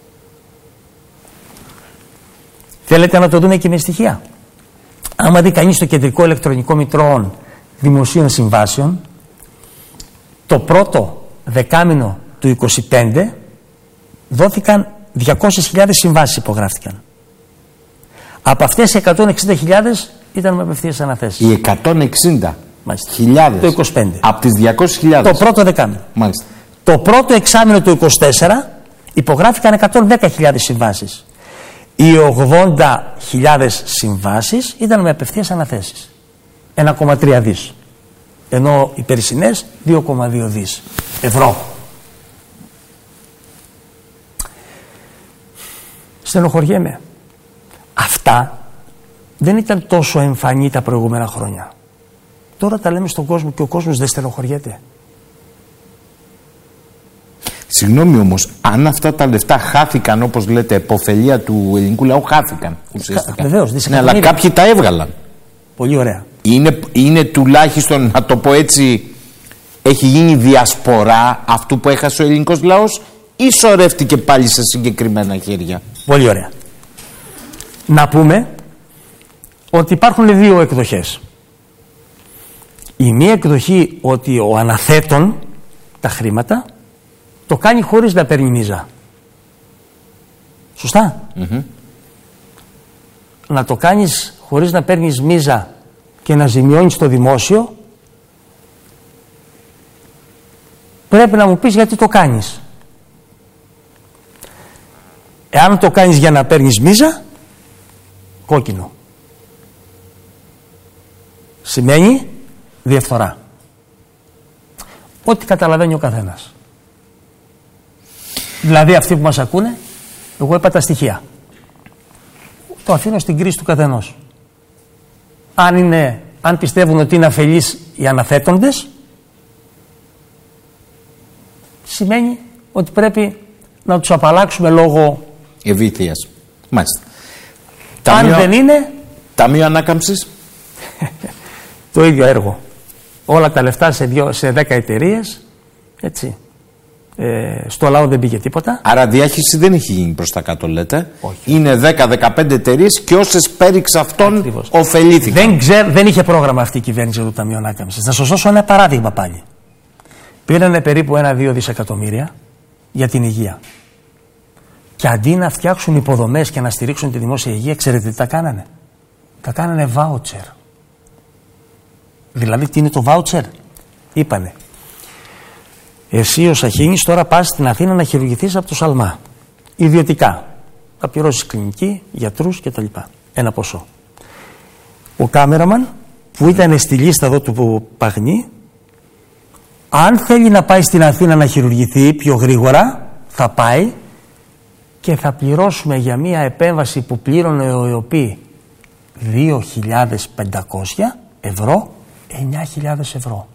Θέλετε να το δούμε και με στοιχεία? Άμα δει κανείς το κεντρικό ηλεκτρονικό μητρό δημοσίων συμβάσεων, το πρώτο δεκάμηνο του είκοσι πέντε δόθηκαν διακόσιες χιλιάδες συμβάσεις, υπογράφτηκαν. Από αυτές οι εκατόν εξήντα χιλιάδες ήταν με απευθείας αναθέσεις. Οι εκατόν εξήντα χιλιάδες το είκοσι πέντε. Από τις διακόσιες χιλιάδες. Το πρώτο δεκάμηνο. Μάλιστα. Το πρώτο εξάμηνο του είκοσι τέσσερα υπογράφηκαν εκατόν δέκα χιλιάδες συμβάσεις. Οι ογδόντα χιλιάδες συμβάσεις ήταν με απευθείας αναθέσεις. ένα κόμμα τρία δις. Ενώ οι περσινές δύο κόμμα δύο δις ευρώ. Στενοχωριέμαι. Αυτά δεν ήταν τόσο εμφανή τα προηγούμενα χρόνια. Τώρα τα λέμε στον κόσμο και ο κόσμος δεν στενοχωριέται. Συγγνώμη όμως, αν αυτά τα λεφτά χάθηκαν, όπως λέτε, επωφελία του ελληνικού λαού, χάθηκαν ουσιαστικά. Βεβαίως, ναι, αλλά κάποιοι τα έβγαλαν. Πολύ ωραία. Είναι, είναι τουλάχιστον, να το πω έτσι, έχει γίνει διασπορά αυτού που έχασε ο ελληνικός λαός ή σωρεύτηκε πάλι σε συγκεκριμένα χέρια? Πολύ ωραία. Να πούμε ότι υπάρχουν δύο εκδοχές. Η μία εκδοχή ότι ο αναθέτων τα χρήματα το κάνει χωρίς να παίρνει μίζα. Σωστά. Mm-hmm. Να το κάνεις χωρίς να παίρνεις μίζα και να ζημιώνεις το δημόσιο, πρέπει να μου πεις γιατί το κάνεις. Εάν το κάνεις για να παίρνεις μίζα, κόκκινο. Σημαίνει διαφθορά. Ό,τι καταλαβαίνει ο καθένας. Δηλαδή αυτοί που μας ακούνε, εγώ είπα τα στοιχεία. Το αφήνω στην κρίση του καθενός. Αν, είναι, αν πιστεύουν ότι είναι αφελείς οι αναθέτοντες, σημαίνει ότι πρέπει να τους απαλλάξουμε λόγω ευήθειας. Μάλιστα. Αν Ταμείο, δεν είναι, Ταμείο Ανάκαμψης. το ίδιο έργο. Όλα τα λεφτά σε, δυο, σε δέκα εταιρείες, έτσι. Ε, στο λαό δεν πήγε τίποτα. Άρα διάχυση δεν έχει γίνει προς τα κάτω, λέτε. Όχι. Είναι δέκα δεκαπέντε εταιρείες και όσες πέριξ αυτών Ακριβώς. ωφελήθηκαν. Δεν, ξέρ, δεν είχε πρόγραμμα αυτή η κυβέρνηση του Ταμείου Ανάκαμψης. Να σας δώσω ένα παράδειγμα πάλι. Πήρανε περίπου ένα δύο δισεκατομμύρια για την υγεία. Και αντί να φτιάξουν υποδομές και να στηρίξουν τη δημόσια υγεία, ξέρετε τι τα κάνανε? Τα κάνανε βάουτσερ. Δηλαδή τι είναι το βάουτσερ? Είπανε, εσύ ο Σαχίνης τώρα πας στην Αθήνα να χειρουργηθείς από το Σαλμά. Ιδιωτικά. Θα πληρώσεις κλινική, γιατρούς κτλ. Ένα ποσό. Ο κάμεραμαν που ήταν στη λίστα εδώ του Παγνή, αν θέλει να πάει στην Αθήνα να χειρουργηθεί πιο γρήγορα, θα πάει και θα πληρώσουμε για μία επέμβαση που πλήρωνε ο ΕΟΠΗ δύο χιλιάδες πεντακόσια ευρώ, εννιά χιλιάδες ευρώ.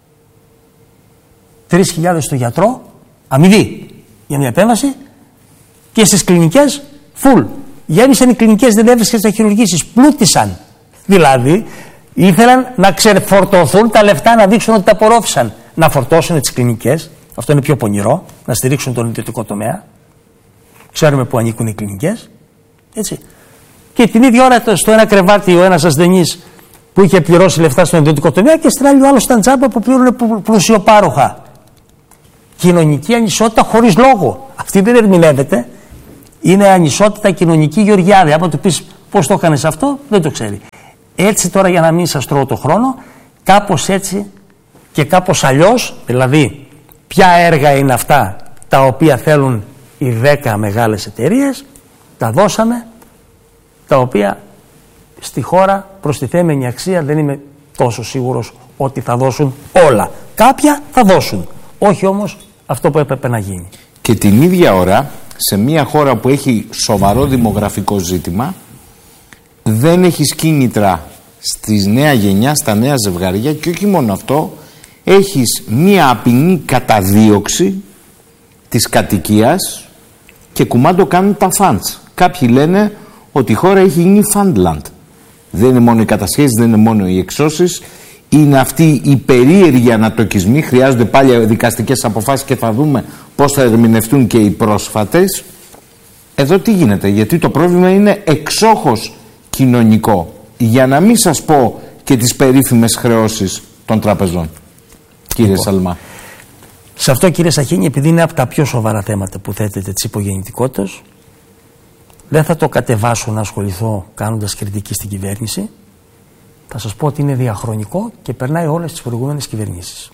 τρεις χιλιάδες στο γιατρό, αμοιβή για μια επέμβαση, και στις κλινικές, full. Γέμισαν οι κλινικές, δεν έβρισκες να χειρουργήσεις, πλούτησαν. Δηλαδή, ήθελαν να ξεφορτωθούν τα λεφτά, να δείξουν ότι τα απορρόφησαν. Να φορτώσουν τις κλινικές, αυτό είναι πιο πονηρό, να στηρίξουν τον ιδιωτικό τομέα. Ξέρουμε που ανήκουν οι κλινικές. Έτσι. Και την ίδια ώρα στο ένα κρεβάτι ο ένας ασθενής που είχε πληρώσει λεφτά στον ιδιωτικό τομέα και στην άλλη ο άλλος ήταν τζάμπα που πλήρωνε πλουσιοπάροχα. Κοινωνική ανισότητα χωρίς λόγο. Αυτή δεν ερμηνεύεται. Είναι ανισότητα κοινωνική Γεωργιάδη. Άμα του πεις πώς το έκανες αυτό, δεν το ξέρει. Έτσι τώρα, για να μην σας τρώω το χρόνο, κάπως έτσι και κάπως αλλιώς, δηλαδή ποια έργα είναι αυτά τα οποία θέλουν οι δέκα μεγάλες εταιρείες, τα δώσαμε, τα οποία στη χώρα προστιθέμενη αξία δεν είμαι τόσο σίγουρος ότι θα δώσουν όλα. Κάποια θα δώσουν, όχι όμως αυτό που έπρεπε να γίνει. Και την ίδια ώρα, σε μια χώρα που έχει σοβαρό δημογραφικό ζήτημα, δεν έχεις κίνητρα στη νέα γενιά, στα νέα ζευγαριά, και όχι μόνο αυτό, έχεις μια απεινή καταδίωξη της κατοικίας και κουμάντο κάνουν τα φαντς. Κάποιοι λένε ότι η χώρα έχει γίνει φαντλαντ. Δεν είναι μόνο οι κατασχέσεις, δεν είναι μόνο οι εξώσεις, είναι αυτοί οι περίεργοι ανατοκισμοί. Χρειάζονται πάλι δικαστικές αποφάσεις και θα δούμε πώς θα ερμηνευτούν και οι πρόσφατες. Εδώ τι γίνεται? Γιατί το πρόβλημα είναι εξόχως κοινωνικό, για να μην σας πω και τις περίφημες χρεώσεις των τραπεζών. Κύριε λοιπόν, Σαλμά. Σε αυτό, κύριε Σαχίνη, επειδή είναι από τα πιο σοβαρά θέματα που θέτεται της υπογεννητικότητας, δεν θα το κατεβάσω να ασχοληθώ κάνοντας κριτική στην κυβέρνηση. Θα σας πω ότι είναι διαχρονικό και περνάει όλες τις προηγούμενες κυβερνήσεις.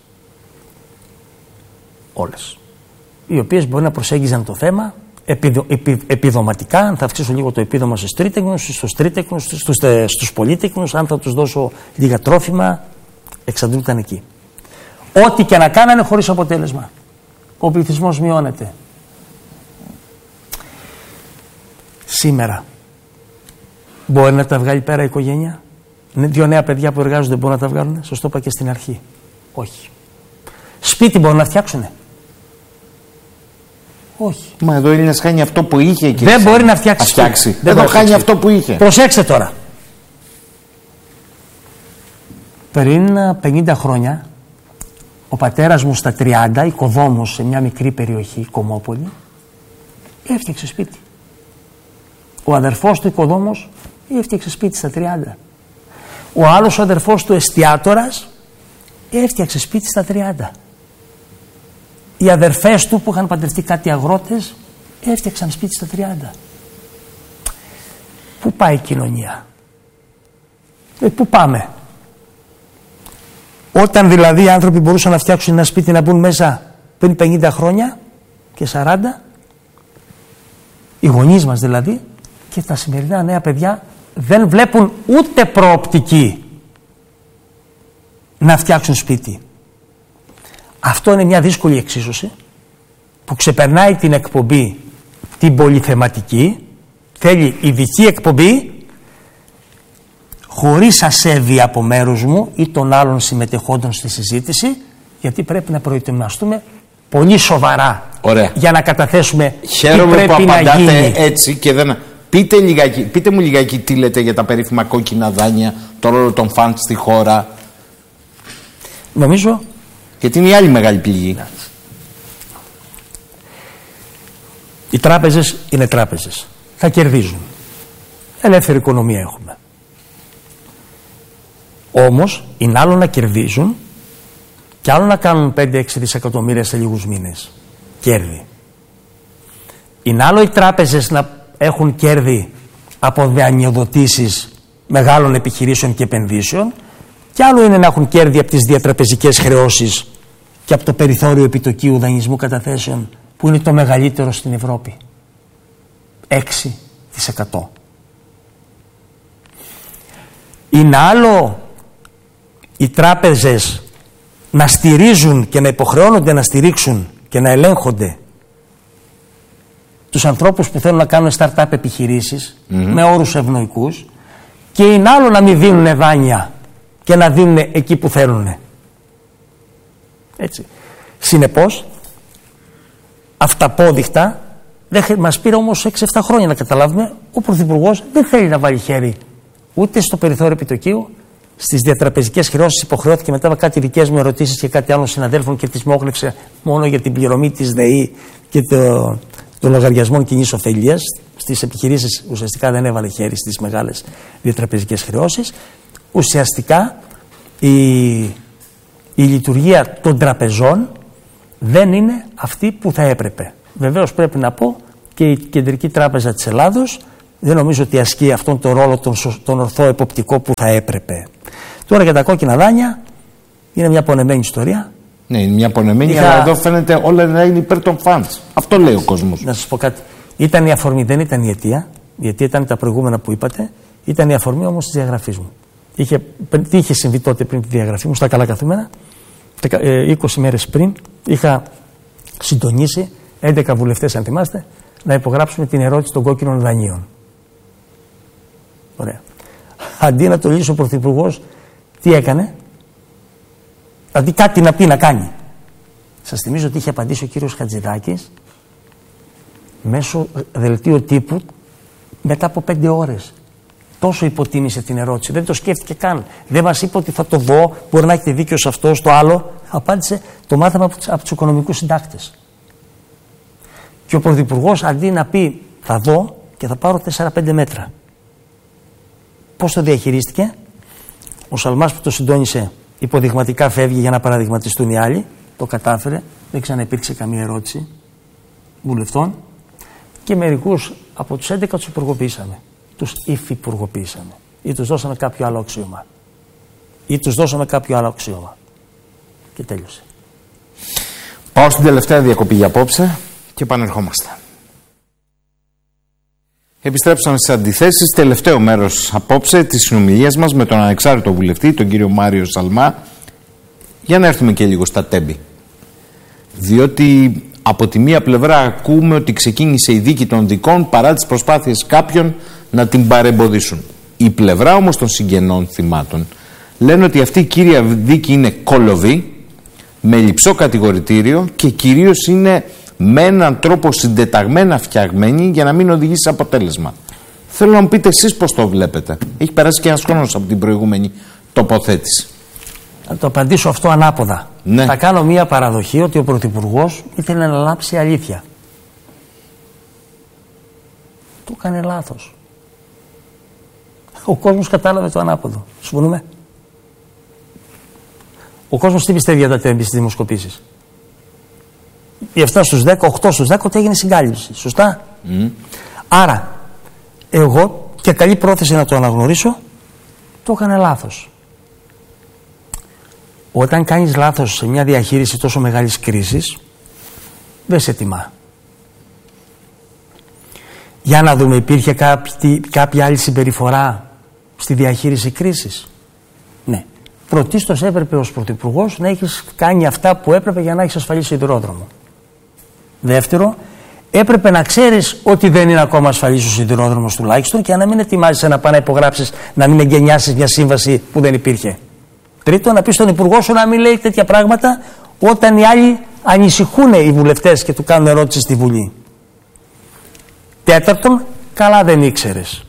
Όλες. Οι οποίες μπορεί να προσέγγιζαν το θέμα επιδο, επι, επιδοματικά, αν θα αυξήσω λίγο το επίδομα στους τρίτεκνους, στους τρίτεκνους, στους, στους, στους πολίτεκνους, αν θα τους δώσω λίγα τρόφιμα, εξαντλούταν εκεί. Ό,τι και να κάνανε χωρίς αποτέλεσμα. Ο πληθυσμός μειώνεται. Σήμερα μπορεί να τα βγάλει πέρα η οικογένεια? Δύο νέα παιδιά που εργάζονται μπορούν να τα βγάλουν? Σας το είπα και στην αρχή. Όχι. Σπίτι μπορούν να φτιάξουνε? Όχι. Μα εδώ ο Έλληνας χάνει αυτό που είχε και δεν μπορεί να φτιάξει. φτιάξει. Δεν εδώ χάνει αυτό που είχε. Προσέξτε τώρα. Πριν πενήντα χρόνια ο πατέρας μου στα τριάντα, οικοδόμος σε μια μικρή περιοχή, Κομμόπολη, έφτιαξε σπίτι. Ο αδερφός του οικοδόμος έφτιαξε σπίτι στα τριάντα. Ο άλλος ο αδερφός του εστιάτορας έφτιαξε σπίτι στα τριάντα. Οι αδερφές του που είχαν παντρευτεί κάτι αγρότες έφτιαξαν σπίτι στα τριάντα. Πού πάει η κοινωνία? Ε, πού πάμε? Όταν δηλαδή οι άνθρωποι μπορούσαν να φτιάξουν ένα σπίτι να μπουν μέσα πριν πενήντα χρόνια και σαράντα, οι γονείς μας δηλαδή, και τα σημερινά νέα παιδιά δεν βλέπουν ούτε προοπτική να φτιάξουν σπίτι. Αυτό είναι μια δύσκολη εξίσωση που ξεπερνάει την εκπομπή την πολυθεματική, θέλει ειδική εκπομπή χωρίς ασέβεια από μέρους μου ή των άλλων συμμετεχόντων στη συζήτηση, γιατί πρέπει να προετοιμαστούμε πολύ σοβαρά. Ωραία. Για να καταθέσουμε Χαίρομαι τι πρέπει που να γίνει. Έτσι και δεν... πείτε, λιγάκι, πείτε μου λιγάκι τι λέτε για τα περίφημα κόκκινα δάνεια, το ρόλο των φαντ στη χώρα. Νομίζω... Γιατί είναι η άλλη μεγάλη πληγή. Οι τράπεζες είναι τράπεζες. Θα κερδίζουν. Ελεύθερη οικονομία έχουμε. Όμως είναι άλλο να κερδίζουν και άλλο να κάνουν πέντε έξι δισεκατομμύρια σε λίγους μήνες. Κέρδη. Είναι άλλο οι τράπεζες να έχουν κέρδη από δανειοδοτήσεις μεγάλων επιχειρήσεων και επενδύσεων, και άλλο είναι να έχουν κέρδη από τις διατραπεζικές χρεώσεις και από το περιθώριο επιτοκίου δανεισμού καταθέσεων που είναι το μεγαλύτερο στην Ευρώπη. έξι τοις εκατό. Είναι άλλο οι τράπεζες να στηρίζουν και να υποχρεώνονται να στηρίξουν και να ελέγχονται τους ανθρώπους που θέλουν να κάνουν start-up επιχειρήσεις mm-hmm. με όρους ευνοϊκούς, και είναι άλλο να μην δίνουν δάνεια και να δίνουν εκεί που θέλουν. Έτσι. Συνεπώς, αυταπόδειχτα, δεν, μας πήρε όμως έξι εφτά χρόνια να καταλάβουμε, ο Πρωθυπουργός δεν θέλει να βάλει χέρι ούτε στο περιθώριο επιτοκίου, στις διατραπεζικές χρεώσεις. Υποχρεώθηκε μετά με κάτι δικές μου ερωτήσεις και κάτι άλλων συναδέλφων και τις μόχλευσε μόνο για την πληρωμή της ΔΕΗ και το, των λογαριασμών κοινής ωφελίας. Στις επιχειρήσεις ουσιαστικά δεν έβαλε χέρι στις μεγάλες διατραπεζικές χρεώσεις. Ουσιαστικά η, η λειτουργία των τραπεζών δεν είναι αυτή που θα έπρεπε. Βεβαίως πρέπει να πω και η Κεντρική Τράπεζα της Ελλάδος δεν νομίζω ότι ασκεί αυτόν τον ρόλο, τον, τον ορθό εποπτικό που θα έπρεπε. Τώρα για τα κόκκινα δάνεια είναι μια πονεμένη ιστορία. Ναι, είναι μια πονεμένη, Είχα... αλλά εδώ φαίνεται όλα να είναι υπέρ των funds. Αυτό λέει ο κόσμος. Να σας πω κάτι. Ήταν η αφορμή, δεν ήταν η αιτία. Η αιτία ήταν τα προηγούμενα που είπατε. Ήταν η αφορμή όμως της διαγραφής μου. Είχε, τι είχε συμβεί τότε πριν τη διαγραφή μου, στα καλά καθούμενα. είκοσι μέρες πριν είχα συντονίσει έντεκα βουλευτές, αν θυμάστε, να υπογράψουμε την ερώτηση των κόκκινων δανείων. Ωραία. Αντί να το λύσει ο Πρωθυπουργός, τι έκανε? Δηλαδή κάτι να πει να κάνει. Σας θυμίζω ότι είχε απαντήσει ο κύριος Χατζηδάκης μέσω δελτίου τύπου μετά από πέντε ώρες. Τόσο υποτίμησε την ερώτηση. Δεν το σκέφτηκε καν. Δεν μας είπε ότι θα το δω, μπορεί να έχετε δίκιο σε αυτό, στο άλλο. Απάντησε το μάθαμε από τους οικονομικούς συντάκτες. Και ο Πρωθυπουργός αντί να πει θα δω και θα πάρω τέσσερα πέντε μέτρα. Πώς το διαχειρίστηκε? Ο Σαλμάς που το συντόνισε υποδειγματικά φεύγει για να παραδειγματιστούν οι άλλοι. Το κατάφερε. Δεν ξαναυπήρξε καμία ερώτηση βουλευτών. Και μερικούς από τους έντεκα τους υπουργοποιήσαμε. Τους υφυπουργοποιήσαμε. Ή τους δώσαμε κάποιο άλλο αξίωμα. Ή τους δώσαμε κάποιο άλλο αξίωμα. Και τέλειωσε. Πάω στην τελευταία διακοπή για απόψε και επανερχόμαστε. Επιστρέψαμε στις αντιθέσεις. Τελευταίο μέρος απόψε της συνομιλίας μας με τον ανεξάρτητο βουλευτή, τον κύριο Μάριο Σαλμά, για να έρθουμε και λίγο στα τέμπη. Διότι από τη μία πλευρά ακούμε ότι ξεκίνησε η δίκη των δικών παρά τις προσπάθειες κάποιων να την παρεμποδίσουν. Η πλευρά όμως των συγγενών θυμάτων λένε ότι αυτή η κύρια δίκη είναι κολοβή, με λειψό κατηγορητήριο και κυρίως είναι με έναν τρόπο συντεταγμένα φτιαγμένη για να μην οδηγήσει σε αποτέλεσμα. Θέλω να μου πείτε εσείς πώς το βλέπετε. Έχει περάσει και ένας χρόνος από την προηγούμενη τοποθέτηση. Θα το απαντήσω αυτό ανάποδα. Ναι. Θα κάνω μία παραδοχή ότι ο Πρωθυπουργός ήθελε να λάψει αλήθεια. Το έκανε λάθος. Ο κόσμος κατάλαβε το ανάποδο. Συμφωνούμε? Ο κόσμος τι πιστεύει για τα τέμπη στις δημοσκοπήσεις? Οι επτά στους δέκα, οκτώ στους δέκα ότι έγινε συγκάλυψη. Σωστά? Mm. Άρα, εγώ και καλή πρόθεση να το αναγνωρίσω, το έκανε λάθος. Όταν κάνεις λάθος σε μια διαχείριση τόσο μεγάλης κρίσης, δεν σε τιμά. Για να δούμε, υπήρχε κάποια, κάποια άλλη συμπεριφορά στη διαχείριση κρίσης? Ναι. Πρωτίστως έπρεπε ως Πρωθυπουργός να έχεις κάνει αυτά που έπρεπε για να έχεις ασφαλή σιδηρόδρομο. Δεύτερο, έπρεπε να ξέρεις ότι δεν είναι ακόμα ασφαλής ο σιδηρόδρομος τουλάχιστον και να μην ετοιμάζεσαι να πάει να υπογράψεις, να μην εγκαινιάσεις μια σύμβαση που δεν υπήρχε. Τρίτο, να πεις στον Υπουργό σου να μην λέει τέτοια πράγματα όταν οι άλλοι ανησυχούν οι βουλευτές και του κάνουν ερώτηση στη Βουλή. Τέταρτον, καλά δεν ήξερες.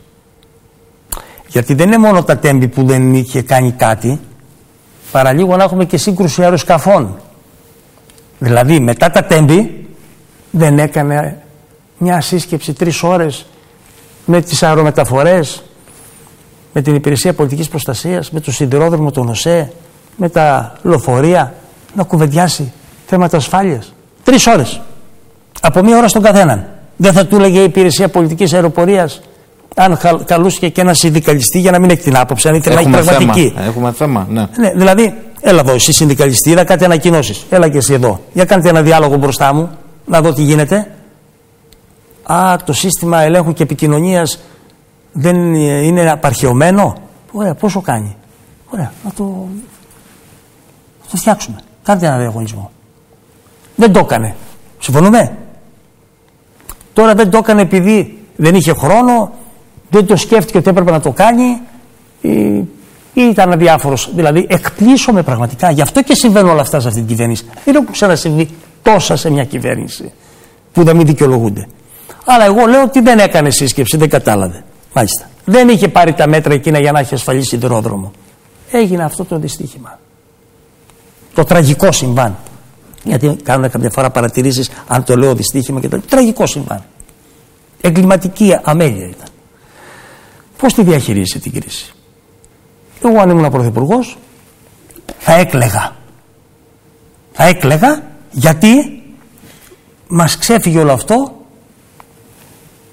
Γιατί δεν είναι μόνο τα τέμπη που δεν είχε κάνει κάτι, παραλίγο να έχουμε και σύγκρουση αεροσκαφών. Δηλαδή μετά τα τέμπη δεν έκανε μια σύσκεψη τρεις ώρες με τις αερομεταφορές, με την Υπηρεσία Πολιτικής Προστασίας, με το σιδηρόδρομο των ΟΣΕ, με τα λεωφορεία, να κουβεντιάσει θέματα ασφάλειας. Τρεις ώρες. Από μία ώρα στον καθέναν. Δεν θα του έλεγε η Υπηρεσία Πολιτικής Αεροπορίας, αν καλούσε και ένα συνδικαλιστή για να μην έχει την άποψη, αν ήθελε να έχει πραγματική. Θέμα. Έχουμε θέμα, ναι. ναι. Δηλαδή, έλα εδώ, εσύ συνδικαλιστή, είδα κάτι ανακοινώσεις. Έλα και εσύ εδώ. Για κάντε ένα διάλογο μπροστά μου, να δω τι γίνεται. Α, το σύστημα ελέγχου και επικοινωνίας δεν είναι απαρχαιωμένο. Ωραία, πόσο κάνει? Ωραία, να το, να το φτιάξουμε. Κάντε ένα διαγωνισμό. Δεν το έκανε. Συμφωνούμε? Τώρα δεν το έκανε επειδή δεν είχε χρόνο, δεν το σκέφτηκε ότι έπρεπε να το κάνει ή, ή ήταν αδιάφορος. Δηλαδή εκπλήσωμαι πραγματικά. Γι' αυτό και συμβαίνουν όλα αυτά σε αυτή την κυβέρνηση. Δεν έχουν ξανασυμβεί τόσα σε μια κυβέρνηση που δεν μην δικαιολογούνται. Αλλά εγώ λέω ότι δεν έκανε σύσκεψη, δεν κατάλαβε. Μάλιστα. Δεν είχε πάρει τα μέτρα εκείνα για να έχει ασφαλή σιδηρόδρομο. Έγινε αυτό το δυστύχημα. Το τραγικό συμβάν. Γιατί κάνουν κάποια φορά παρατηρήσεις, αν το λέω δυστύχημα και το τραγικό συμβάν. Εγκληματική αμέλεια ήταν. Πώς τη διαχειρίζει την κρίση? Εγώ αν ήμουν πρωθυπουργός θα έκλαιγα. Θα έκλαιγα γιατί μας ξέφυγε όλο αυτό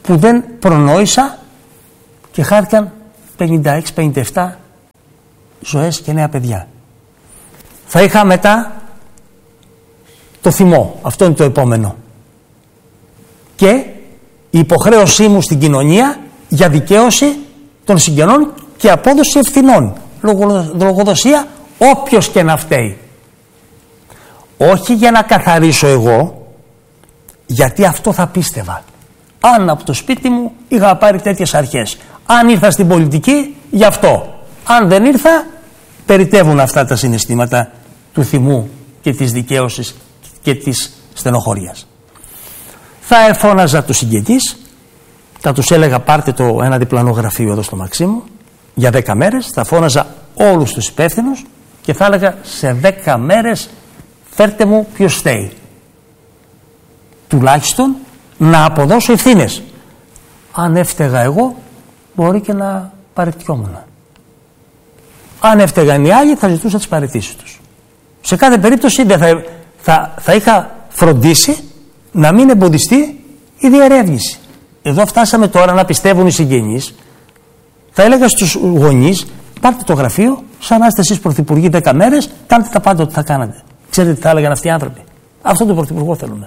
που δεν προνόησα και χάθηκαν πενήντα έξι πενήντα επτά ζωές και νέα παιδιά. Θα είχα μετά το θυμό, αυτό είναι το επόμενο. Και η υποχρέωσή μου στην κοινωνία για δικαίωση των συγγενών και απόδοση ευθυνών. Λογοδοσία όποιος και να φταίει. Όχι για να καθαρίσω εγώ, γιατί αυτό θα πίστευα. Αν από το σπίτι μου είχα πάρει τέτοιες αρχές. Αν ήρθα στην πολιτική, γι' αυτό. Αν δεν ήρθα, περιτεύουν αυτά τα συναισθήματα του θυμού και της δικαίωσης και της στενοχώριας. Θα εφώναζα τους συγγενείς, θα τους έλεγα πάρτε το ένα διπλανό γραφείο εδώ στο Μαξίμου για δέκα μέρες, θα φώναζα όλους τους υπεύθυνους και θα έλεγα σε δέκα μέρες φέρτε μου ποιος φταίει. Τουλάχιστον να αποδώσω ευθύνες. Αν έφταιγα εγώ, μπορεί και να παραιτιόμουν. Αν έφταιγαν οι άλλοι, θα ζητούσα τις παραιτήσεις τους. Σε κάθε περίπτωση δεν θα, θα, θα είχα φροντίσει να μην εμποδιστεί η διερεύνηση. Εδώ φτάσαμε τώρα να πιστεύουν οι συγγενείς. Θα έλεγα στους γονείς, πάρτε το γραφείο, σαν να είστε εσείς πρωθυπουργοί δέκα μέρες, κάντε τα πάντα ό,τι θα κάνατε. Ξέρετε τι θα έλεγαν αυτοί οι άνθρωποι? Αυτό το πρωθυπουργό θέλουμε.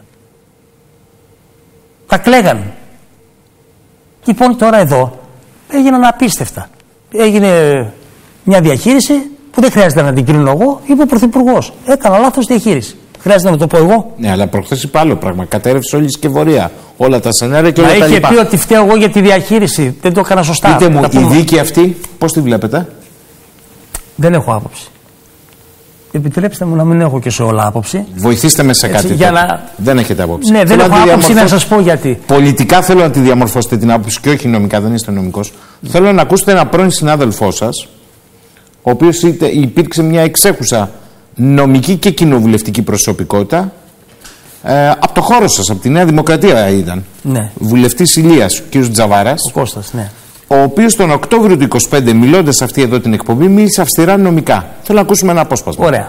Θα κλαίγαν. Λοιπόν, τώρα εδώ έγιναν απίστευτα. Έγινε μια διαχείριση που δεν χρειάζεται να την κρίνω εγώ, είπε ο πρωθυπουργός. Έκανα λάθος διαχείριση. Χρειάζεται να το πω εγώ? Ναι, αλλά προχθές είπα άλλο πράγμα. Κατέρευσε όλη η σκευωρία. Όλα τα σενάρια και όλα μα τα είχε λοιπά. πει ότι φταίω εγώ για τη διαχείριση. Δεν το έκανα σωστά. Πείτε μου, η δίκη αυτή, πώς τη βλέπετε? Δεν έχω άποψη. Επιτρέψτε μου να μην έχω και σε όλα άποψη. Βοηθήστε με σε κάτι. Για να... Δεν έχετε άποψη. Ναι, δεν έχω άποψη να σας πω γιατί. Πολιτικά θέλω να τη διαμορφώσετε την άποψη και όχι νομικά, δεν είστε νομικός. Mm. Θέλω να ακούσετε ένα πρώην συνάδελφό σας, ο οποίος υπήρξε μια εξέχουσα νομική και κοινοβουλευτική προσωπικότητα ε, από το χώρο σας, από τη Νέα Δημοκρατία ήταν. Ναι. Βουλευτής Ηλίας, ο κ. Τζαβάρας. Ο Κώστας, ναι. Ο οποίος τον Οκτώβριο του είκοσι πέντε, μιλώντας σε αυτή εδώ την εκπομπή, μίλησε αυστηρά νομικά. Θέλω να ακούσουμε ένα απόσπασμα. Ωραία.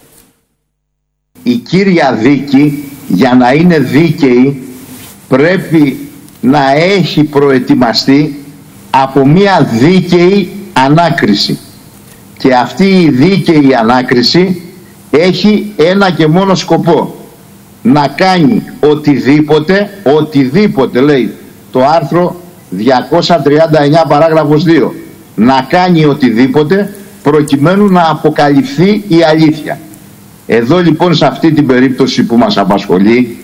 Η κύρια δίκη, για να είναι δίκαιη, πρέπει να έχει προετοιμαστεί από μια δίκαιη ανάκριση. Και αυτή η δίκαιη ανάκριση έχει ένα και μόνο σκοπό. Να κάνει οτιδήποτε, οτιδήποτε λέει το άρθρο διακόσια τριάντα εννιά παράγραφος δύο, να κάνει οτιδήποτε προκειμένου να αποκαλυφθεί η αλήθεια. Εδώ λοιπόν σε αυτή την περίπτωση που μας απασχολεί,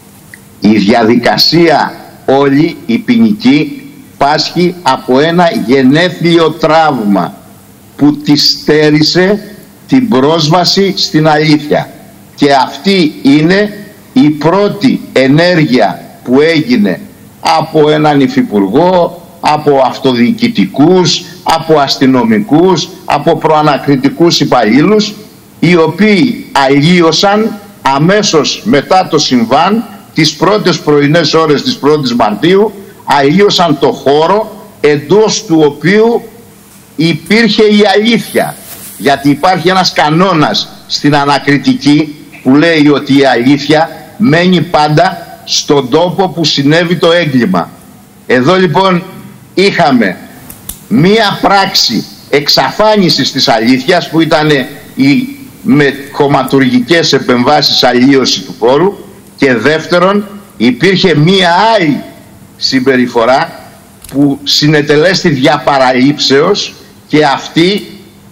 η διαδικασία όλη η ποινική πάσχει από ένα γενέθλιο τραύμα που τη στέρισε την πρόσβαση στην αλήθεια. Και αυτή είναι η πρώτη ενέργεια που έγινε από έναν υφυπουργό, από αυτοδιοικητικούς, από αστυνομικούς, από προανακριτικούς υπαλλήλους, οι οποίοι αλλίωσαν αμέσως μετά το συμβάν, τις πρώτες πρωινές ώρες της πρώτης Μαρτίου, αλλίωσαν το χώρο εντός του οποίου υπήρχε η αλήθεια. Γιατί υπάρχει ένας κανόνας στην ανακριτική που λέει ότι η αλήθεια μένει πάντα στον τόπο που συνέβη το έγκλημα. Εδώ λοιπόν είχαμε μία πράξη εξαφάνισης της αλήθειας που ήταν η με κομματουργικές επεμβάσεις αλλίωση του χώρου, και δεύτερον υπήρχε μία άλλη συμπεριφορά που συνετελέστη δια παραλήψεως, και αυτή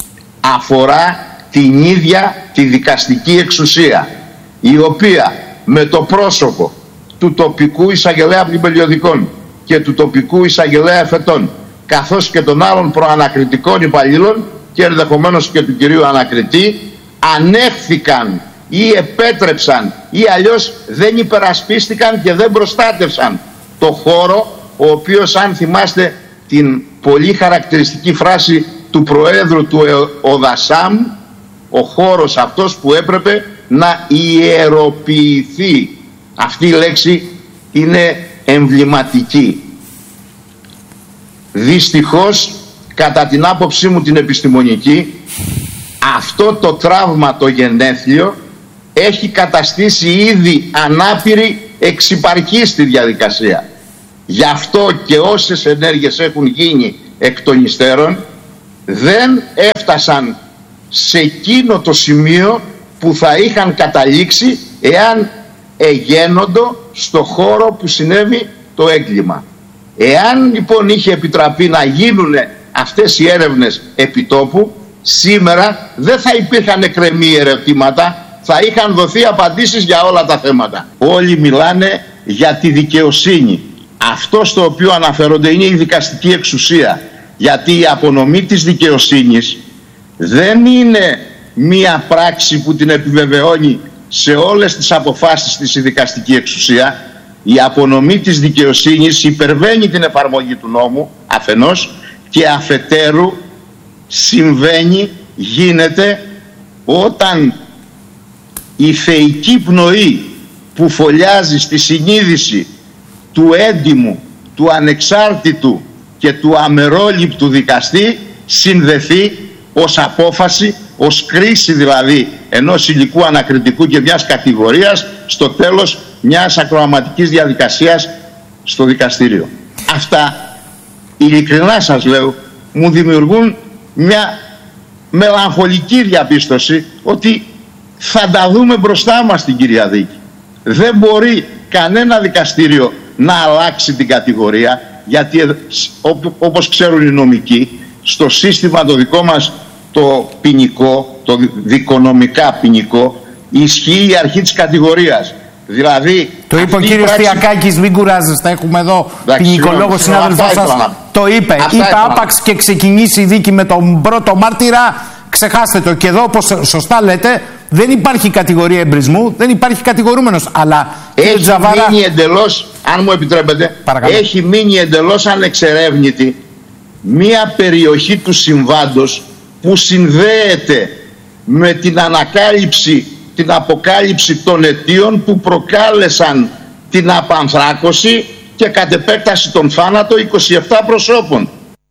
αφορά την ίδια τη δικαστική εξουσία, η οποία με το πρόσωπο του τοπικού εισαγγελέα πλημελιωδικών και του τοπικού εισαγγελέα εφετών, καθώς και των άλλων προανακριτικών υπαλλήλων και ενδεχομένως και του κυρίου ανακριτή, ανέχθηκαν ή επέτρεψαν ή αλλιώς δεν υπερασπίστηκαν και δεν προστάτευσαν το χώρο, ο οποίος, αν θυμάστε την πολύ χαρακτηριστική φράση του Προέδρου του ΟΔΑΣΑΜ, ο χώρος αυτός που έπρεπε να ιεροποιηθεί. Αυτή η λέξη είναι εμβληματική. Δυστυχώς, κατά την άποψή μου την επιστημονική, αυτό το τραύμα το γενέθλιο έχει καταστήσει ήδη ανάπηρη εξυπαρχή στη διαδικασία. Γι' αυτό και όσες ενέργειες έχουν γίνει εκ των υστέρων δεν έφτασαν σε εκείνο το σημείο που θα είχαν καταλήξει εάν εγένοντο στο χώρο που συνέβη το έγκλημα. Εάν λοιπόν είχε επιτραπεί να γίνουν αυτές οι έρευνες επιτόπου, σήμερα δεν θα υπήρχαν εκκρεμή ερωτήματα, θα είχαν δοθεί απαντήσεις για όλα τα θέματα. Όλοι μιλάνε για τη δικαιοσύνη. Αυτό στο οποίο αναφέρονται είναι η δικαστική εξουσία. Γιατί η απονομή της δικαιοσύνης δεν είναι μία πράξη που την επιβεβαιώνει σε όλες τις αποφάσεις της η δικαστική εξουσία. Η απονομή της δικαιοσύνης υπερβαίνει την εφαρμογή του νόμου αφενός, και αφετέρου συμβαίνει, γίνεται όταν η θεϊκή πνοή που φωλιάζει στη συνείδηση του έντιμου, του ανεξάρτητου και του αμερόληπτου δικαστή συνδεθεί ως απόφαση, ως κρίση δηλαδή ενός υλικού ανακριτικού και μιας κατηγορίας στο τέλος μιας ακροαματικής διαδικασίας στο δικαστήριο. Αυτά, ειλικρινά σας λέω, μου δημιουργούν μια μελαγχολική διαπίστωση ότι θα τα δούμε μπροστά μας στην κυρία δίκη. Δεν μπορεί κανένα δικαστήριο να αλλάξει την κατηγορία, γιατί όπως ξέρουν οι νομικοί, στο σύστημα το δικό μας το ποινικό, το δικονομικά ποινικό, ισχύει η αρχή της κατηγορίας. Δηλαδή, το είπε ο κύριος πράξη... Θιακάκης, μην κουράζεστε, έχουμε εδώ ποινικολόγο συνάδελφό σας. Το είπε, αυτά είπε άπαξ και ξεκινήσει η δίκη με τον πρώτο μάρτυρα, ξεχάστε το. Και εδώ, όπως σωστά λέτε, δεν υπάρχει κατηγορία εμπρισμού, δεν υπάρχει κατηγορούμενος. Αλλά έχει Τζαβάρα... μείνει εντελώς, αν μου επιτρέπετε, παρακαλώ, έχει μείνει εντελώς ανεξερεύνητη μία περιοχή του συμβάντος που συνδέεται με την ανακάλυψη, την αποκάλυψη των αιτίων που προκάλεσαν την απανθράκωση και κατ' επέκταση τον θάνατο είκοσι επτά προσώπων.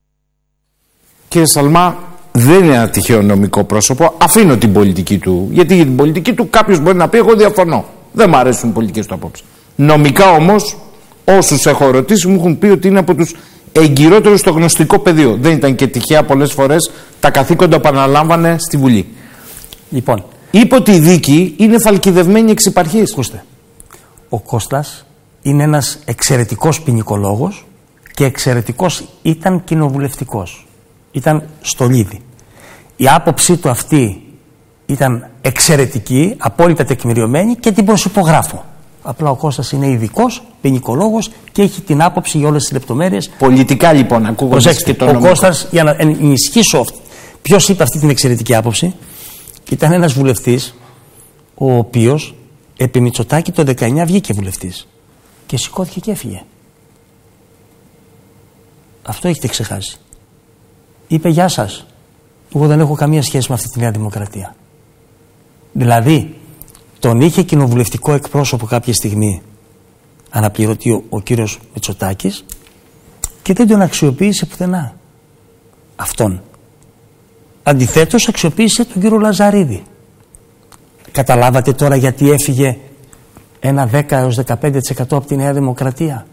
Κύριε Σαλμά, δεν είναι ένα τυχαίο νομικό πρόσωπο. Αφήνω την πολιτική του, γιατί για την πολιτική του κάποιος μπορεί να πει εγώ διαφωνώ, δεν μου αρέσουν οι πολιτικές του απόψεις. Νομικά όμως, όσους έχω ρωτήσει μου έχουν πει ότι είναι από τους εγκυρότερους στο γνωστικό πεδίο. Δεν ήταν και τυχαία πολλές φορές τα καθήκοντα που αναλάμβανε στη Βουλή. Λοιπόν, είπε ότι η δίκη είναι φαλκιδευμένη εξ υπαρχής. Ακούστε, ο Κώστας είναι ένας εξαιρετικός ποινικολόγος και εξαιρετικός ήταν κοινοβουλευτικός. Ήταν στολίδι. Η άποψή του αυτή ήταν εξαιρετική, απόλυτα τεκμηριωμένη και την προσυπογράφω. Απλά ο Κώστας είναι ειδικός ποινικολόγος και έχει την άποψη για όλες τις λεπτομέρειες. Πολιτικά λοιπόν, ακούγοντας και το ο νομικό. Κώστας, για να ενισχύσω ποιος είπε αυτή την εξαιρετική άποψη, ήταν ένας βουλευτής ο οποίος επί Μητσοτάκη το δεκαεννιά βγήκε βουλευτής και σηκώθηκε και έφυγε. Αυτό έχετε ξεχάσει. Είπε γεια σας, εγώ δεν έχω καμία σχέση με αυτή τη Νέα Δημοκρατία. Δηλαδή τον είχε κοινοβουλευτικό εκπρόσωπο κάποια στιγμή αναπληρωτή ο, ο κύριος Μητσοτάκης και δεν τον αξιοποίησε πουθενά αυτόν. Αντιθέτως αξιοποίησε τον κύριο Λαζαρίδη. Καταλάβατε τώρα γιατί έφυγε ένα δέκα έως δεκαπέντε τοις εκατό από τη Νέα Δημοκρατία.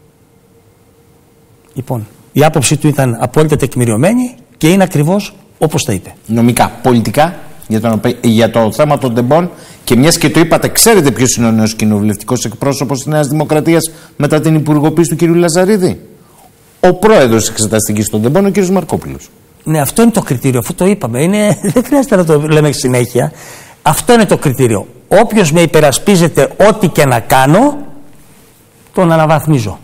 Λοιπόν, η άποψη του ήταν απόλυτα τεκμηριωμένη και είναι ακριβώς όπως τα είπε. Νομικά, πολιτικά, για το, για το θέμα των τεμπών, και μιας και το είπατε, ξέρετε ποιος είναι ο νέος κοινοβουλευτικός εκπρόσωπος της Νέας Δημοκρατίας μετά την υπουργοποίηση του κ. Λαζαρίδη? Ο πρόεδρος της Εξεταστικής των Τεμπών, ο κ. Μαρκόπουλος. Ναι, αυτό είναι το κριτήριο, αφού το είπαμε. Είναι, δεν χρειάζεται να το λέμε συνέχεια. Αυτό είναι το κριτήριο. Όποιος με υπερασπίζεται ό,τι και να κάνω, τον αναβαθμίζω.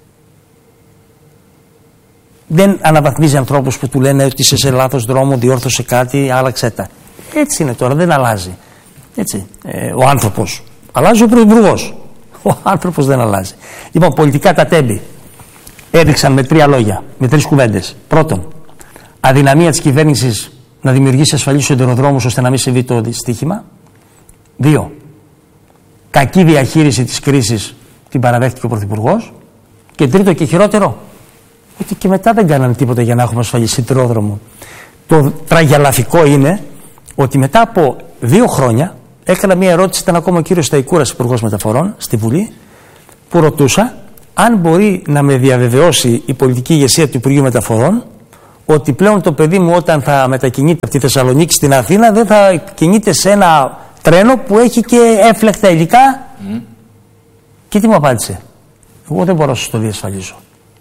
Δεν αναβαθμίζει ανθρώπους που του λένε ότι είσαι σε λάθος δρόμο, διόρθωσε κάτι, άλλαξε τα. Έτσι είναι τώρα, δεν αλλάζει. Έτσι. Ε, ο άνθρωπος. Αλλάζει ο πρωθυπουργός. Ο άνθρωπος δεν αλλάζει. Λοιπόν, πολιτικά τα τέμπη έδειξαν με τρία λόγια, με τρεις κουβέντες. Πρώτον, αδυναμία της κυβέρνησης να δημιουργήσει ασφαλείς σιδηροδρόμους ώστε να μην συμβεί το δυστύχημα. Δύο, κακή διαχείριση της κρίσης, την παραδέχτηκε ο πρωθυπουργός. Και τρίτο και χειρότερο, ότι και μετά δεν κάνανε τίποτα για να έχουμε ασφαλή σιδηρόδρομο. Το τραγελαφικό είναι ότι μετά από δύο χρόνια έκανα μια ερώτηση, ήταν ακόμα ο κύριος Σταϊκούρας, υπουργός μεταφορών, στη Βουλή, που ρωτούσα αν μπορεί να με διαβεβαιώσει η πολιτική ηγεσία του Υπουργείου Μεταφορών ότι πλέον το παιδί μου όταν θα μετακινείται από τη Θεσσαλονίκη στην Αθήνα δεν θα κινείται σε ένα τρένο που έχει και έφλεκτα υλικά. Mm. Και τι μου απάντησε? Εγώ δεν μπορώ να σας το διασφαλίσω.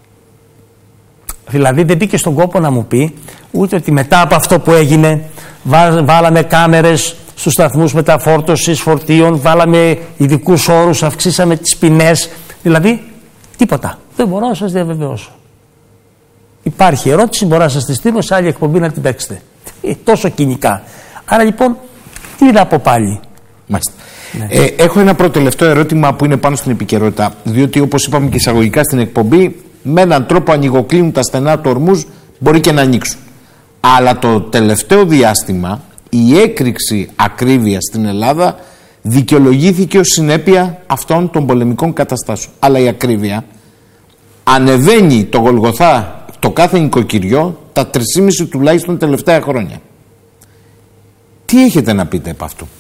Δηλαδή δεν μπήκε στον κόπο να μου πει ούτε ότι μετά από αυτό που έγινε βάλαμε κάμερες στους σταθμούς μεταφόρτωσης φορτίων, βάλαμε ειδικούς όρους, αυξήσαμε τις ποινές. Δηλαδή τίποτα. Δεν μπορώ να σας διαβεβαιώσω. Υπάρχει ερώτηση, μπορώ να σας τη στείλω σε άλλη εκπομπή να την παίξετε. Τόσο κοινικά. Άρα λοιπόν, τι να πω πάλι. Μάλιστα. Ναι. Ε, έχω ένα πρώτο τελευταίο ερώτημα που είναι πάνω στην επικαιρότητα. Διότι όπως είπαμε και εισαγωγικά στην εκπομπή, με έναν τρόπο ανοιγοκλίνουν τα στενά του ορμούς, μπορεί και να ανοίξουν. Αλλά το τελευταίο διάστημα η έκρηξη ακρίβειας στην Ελλάδα δικαιολογήθηκε ως συνέπεια αυτών των πολεμικών καταστάσεων. Αλλά η ακρίβεια ανεβαίνει το Γολγοθά το κάθε νοικοκυριό τα τρεισήμισι τουλάχιστον τελευταία χρόνια. Τι έχετε να πείτε από αυτού?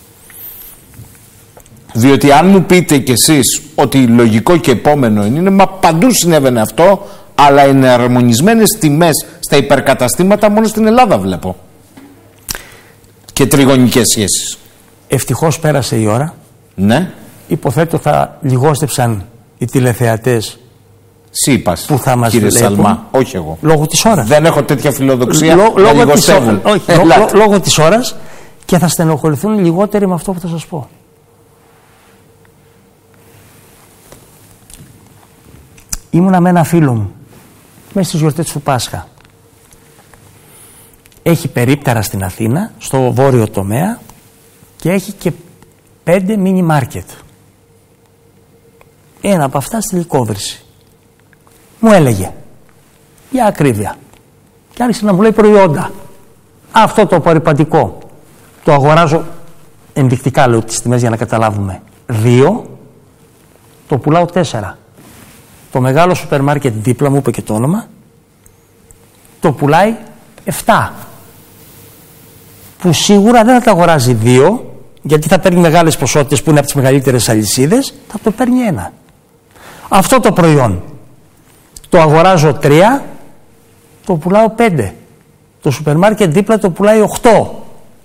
Διότι αν μου πείτε κι εσείς ότι λογικό και επόμενο είναι, μα παντού συνέβαινε αυτό, αλλά εναρμονισμένες τιμές στα υπερκαταστήματα μόνο στην Ελλάδα βλέπω. Και τριγωνικές σχέσεις. Ευτυχώς πέρασε η ώρα. Ναι. Υποθέτω θα λιγόστεψαν οι τηλεθεατές Σύπας, που θα μας κύριε βλέπουν. Σαλμά, όχι εγώ. Λόγω της ώρας. Δεν έχω τέτοια φιλοδοξία Λό, να λόγω, της, όχι, λό, λόγω της ώρας, και θα στενοχωρηθούν λιγότεροι με αυτό που θα σας πω. Ήμουνα με ένα φίλο μου μέσα στις γιορτές του Πάσχα. Έχει περίπτερα στην Αθήνα, στο βόρειο τομέα, και έχει και πέντε μίνι μάρκετ. Ένα από αυτά στη Λυκόβρηση. Μου έλεγε για ακρίβεια και άρχισε να μου λέει προϊόντα. Αυτό το απορριπαντικό το αγοράζω, ενδεικτικά λέω τις τιμές για να καταλάβουμε, δύο, το πουλάω τέσσερα. Το μεγάλο σούπερ μάρκετ δίπλα μου, είπε και το όνομα, το πουλάει εφτά. Που σίγουρα δεν θα τα αγοράζει δύο, γιατί θα παίρνει μεγάλες ποσότητες που είναι από τις μεγαλύτερες αλυσίδες, θα το παίρνει ένα. Αυτό το προϊόν το αγοράζω τρία, το πουλάω πέντε. Το σούπερ μάρκετ δίπλα το πουλάει οχτώ.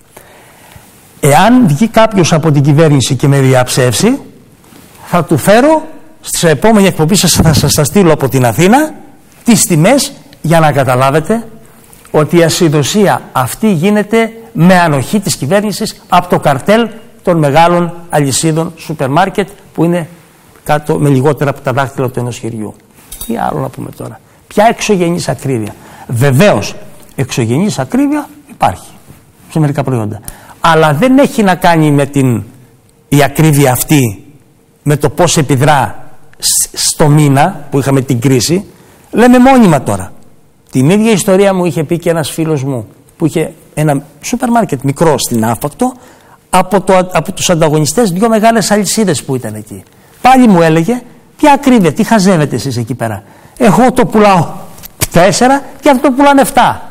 Εάν βγει κάποιος από την κυβέρνηση και με διαψεύσει, θα του φέρω στην επόμενη εκπομπή, σας θα σας τα στείλω από την Αθήνα τις τιμές για να καταλάβετε ότι η ασυδοσία αυτή γίνεται με ανοχή της κυβέρνησης από το καρτέλ των μεγάλων αλυσίδων σούπερ μάρκετ που είναι κάτω με λιγότερα από τα δάχτυλα του ενός χεριού. Τι άλλο να πούμε τώρα? Ποια εξωγενής ακρίβεια? Βεβαίως εξωγενής ακρίβεια υπάρχει σε μερικά προϊόντα, αλλά δεν έχει να κάνει με την η ακρίβεια αυτή με το πώς επιδρά στο μήνα που είχαμε την κρίση. Λέμε μόνιμα τώρα. Την ίδια ιστορία μου είχε πει και ένας φίλος μου που είχε ένα σούπερ μάρκετ μικρό στην Άφακτο, από, το, από τους ανταγωνιστές δύο μεγάλες αλυσίδες που ήταν εκεί. Πάλι μου έλεγε ποια ακρίβεια, τι χαζεύετε εσείς εκεί πέρα? Εγώ το πουλάω τέσσερα και αυτό το πουλάνε εφτά.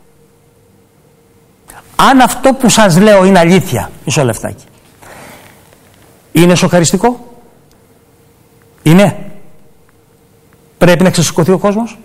Αν αυτό που σας λέω είναι αλήθεια, μισό λεφτάκι, είναι σοκαριστικό? Είναι? Πρέπει να ξεσηκωθεί ο κόσμος?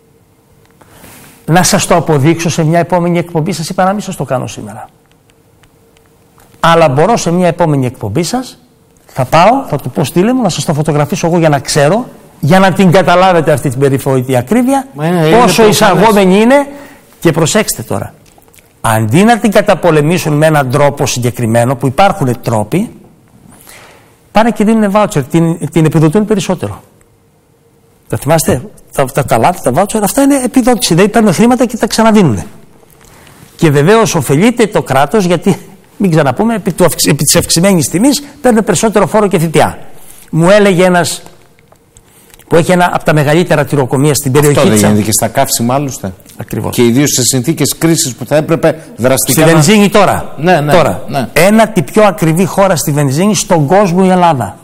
Να σας το αποδείξω σε μια επόμενη εκπομπή. Σας είπα να μην σας το κάνω σήμερα, αλλά μπορώ σε μια επόμενη εκπομπή σας, θα πάω, θα του πω στείλε μου, να σας το φωτογραφίσω εγώ για να ξέρω, για να την καταλάβετε αυτή την περιφορητή ακρίβεια, είναι, πόσο είναι εισαγόμενη είναι. Και προσέξτε τώρα, αντί να την καταπολεμήσουν με έναν τρόπο συγκεκριμένο, που υπάρχουν τρόποι, πάνε και δίνουν βάουτσερ, την, την επιδοτούν περισσότερο. Τα θυμάστε, τα, τα καλάθια, τα βάουτσερ, αυτά είναι επιδότηση, δεν παίρνουν χρήματα και τα ξαναδίνουν. Και βεβαίως ωφελείται το κράτος, γιατί μην ξαναπούμε, επί, του, επί της αυξημένης τιμής παίρνουν περισσότερο φόρο και ΦΠΑ. Μου έλεγε ένας που έχει ένα από τα μεγαλύτερα τυροκομεία στην περιοχή. Αυτό δεν γίνεται και στα καύσιμα άλλωστε? Ακριβώς. Και ιδίως σε συνθήκες κρίσης που θα έπρεπε δραστικά. Στη βενζίνη τώρα. Ναι, ναι, τώρα. Ναι. Ένα τη πιο ακριβή χώρα στη βενζίνη στον κόσμο, η Ελλάδα.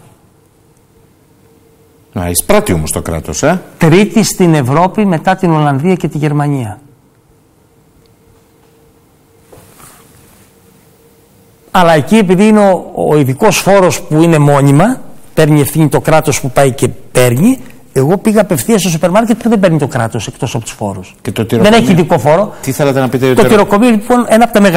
Να, εισπράττει όμως το κράτος, ε. Τρίτη στην Ευρώπη μετά την Ολλανδία και τη Γερμανία. Αλλά εκεί, επειδή είναι ο, ο ειδικός φόρος που είναι μόνιμα, παίρνει ευθύνη το κράτος που πάει και παίρνει, Εγώ πήγα απευθεία στο σούπερ μάρκετ που δεν παίρνει το κράτος εκτός από τους φόρους. Και το δεν έχει ειδικό φόρο. Τι θέλατε να πείτε? Το τυροκομείο λοιπόν ένα από τα μεγαλύτερα.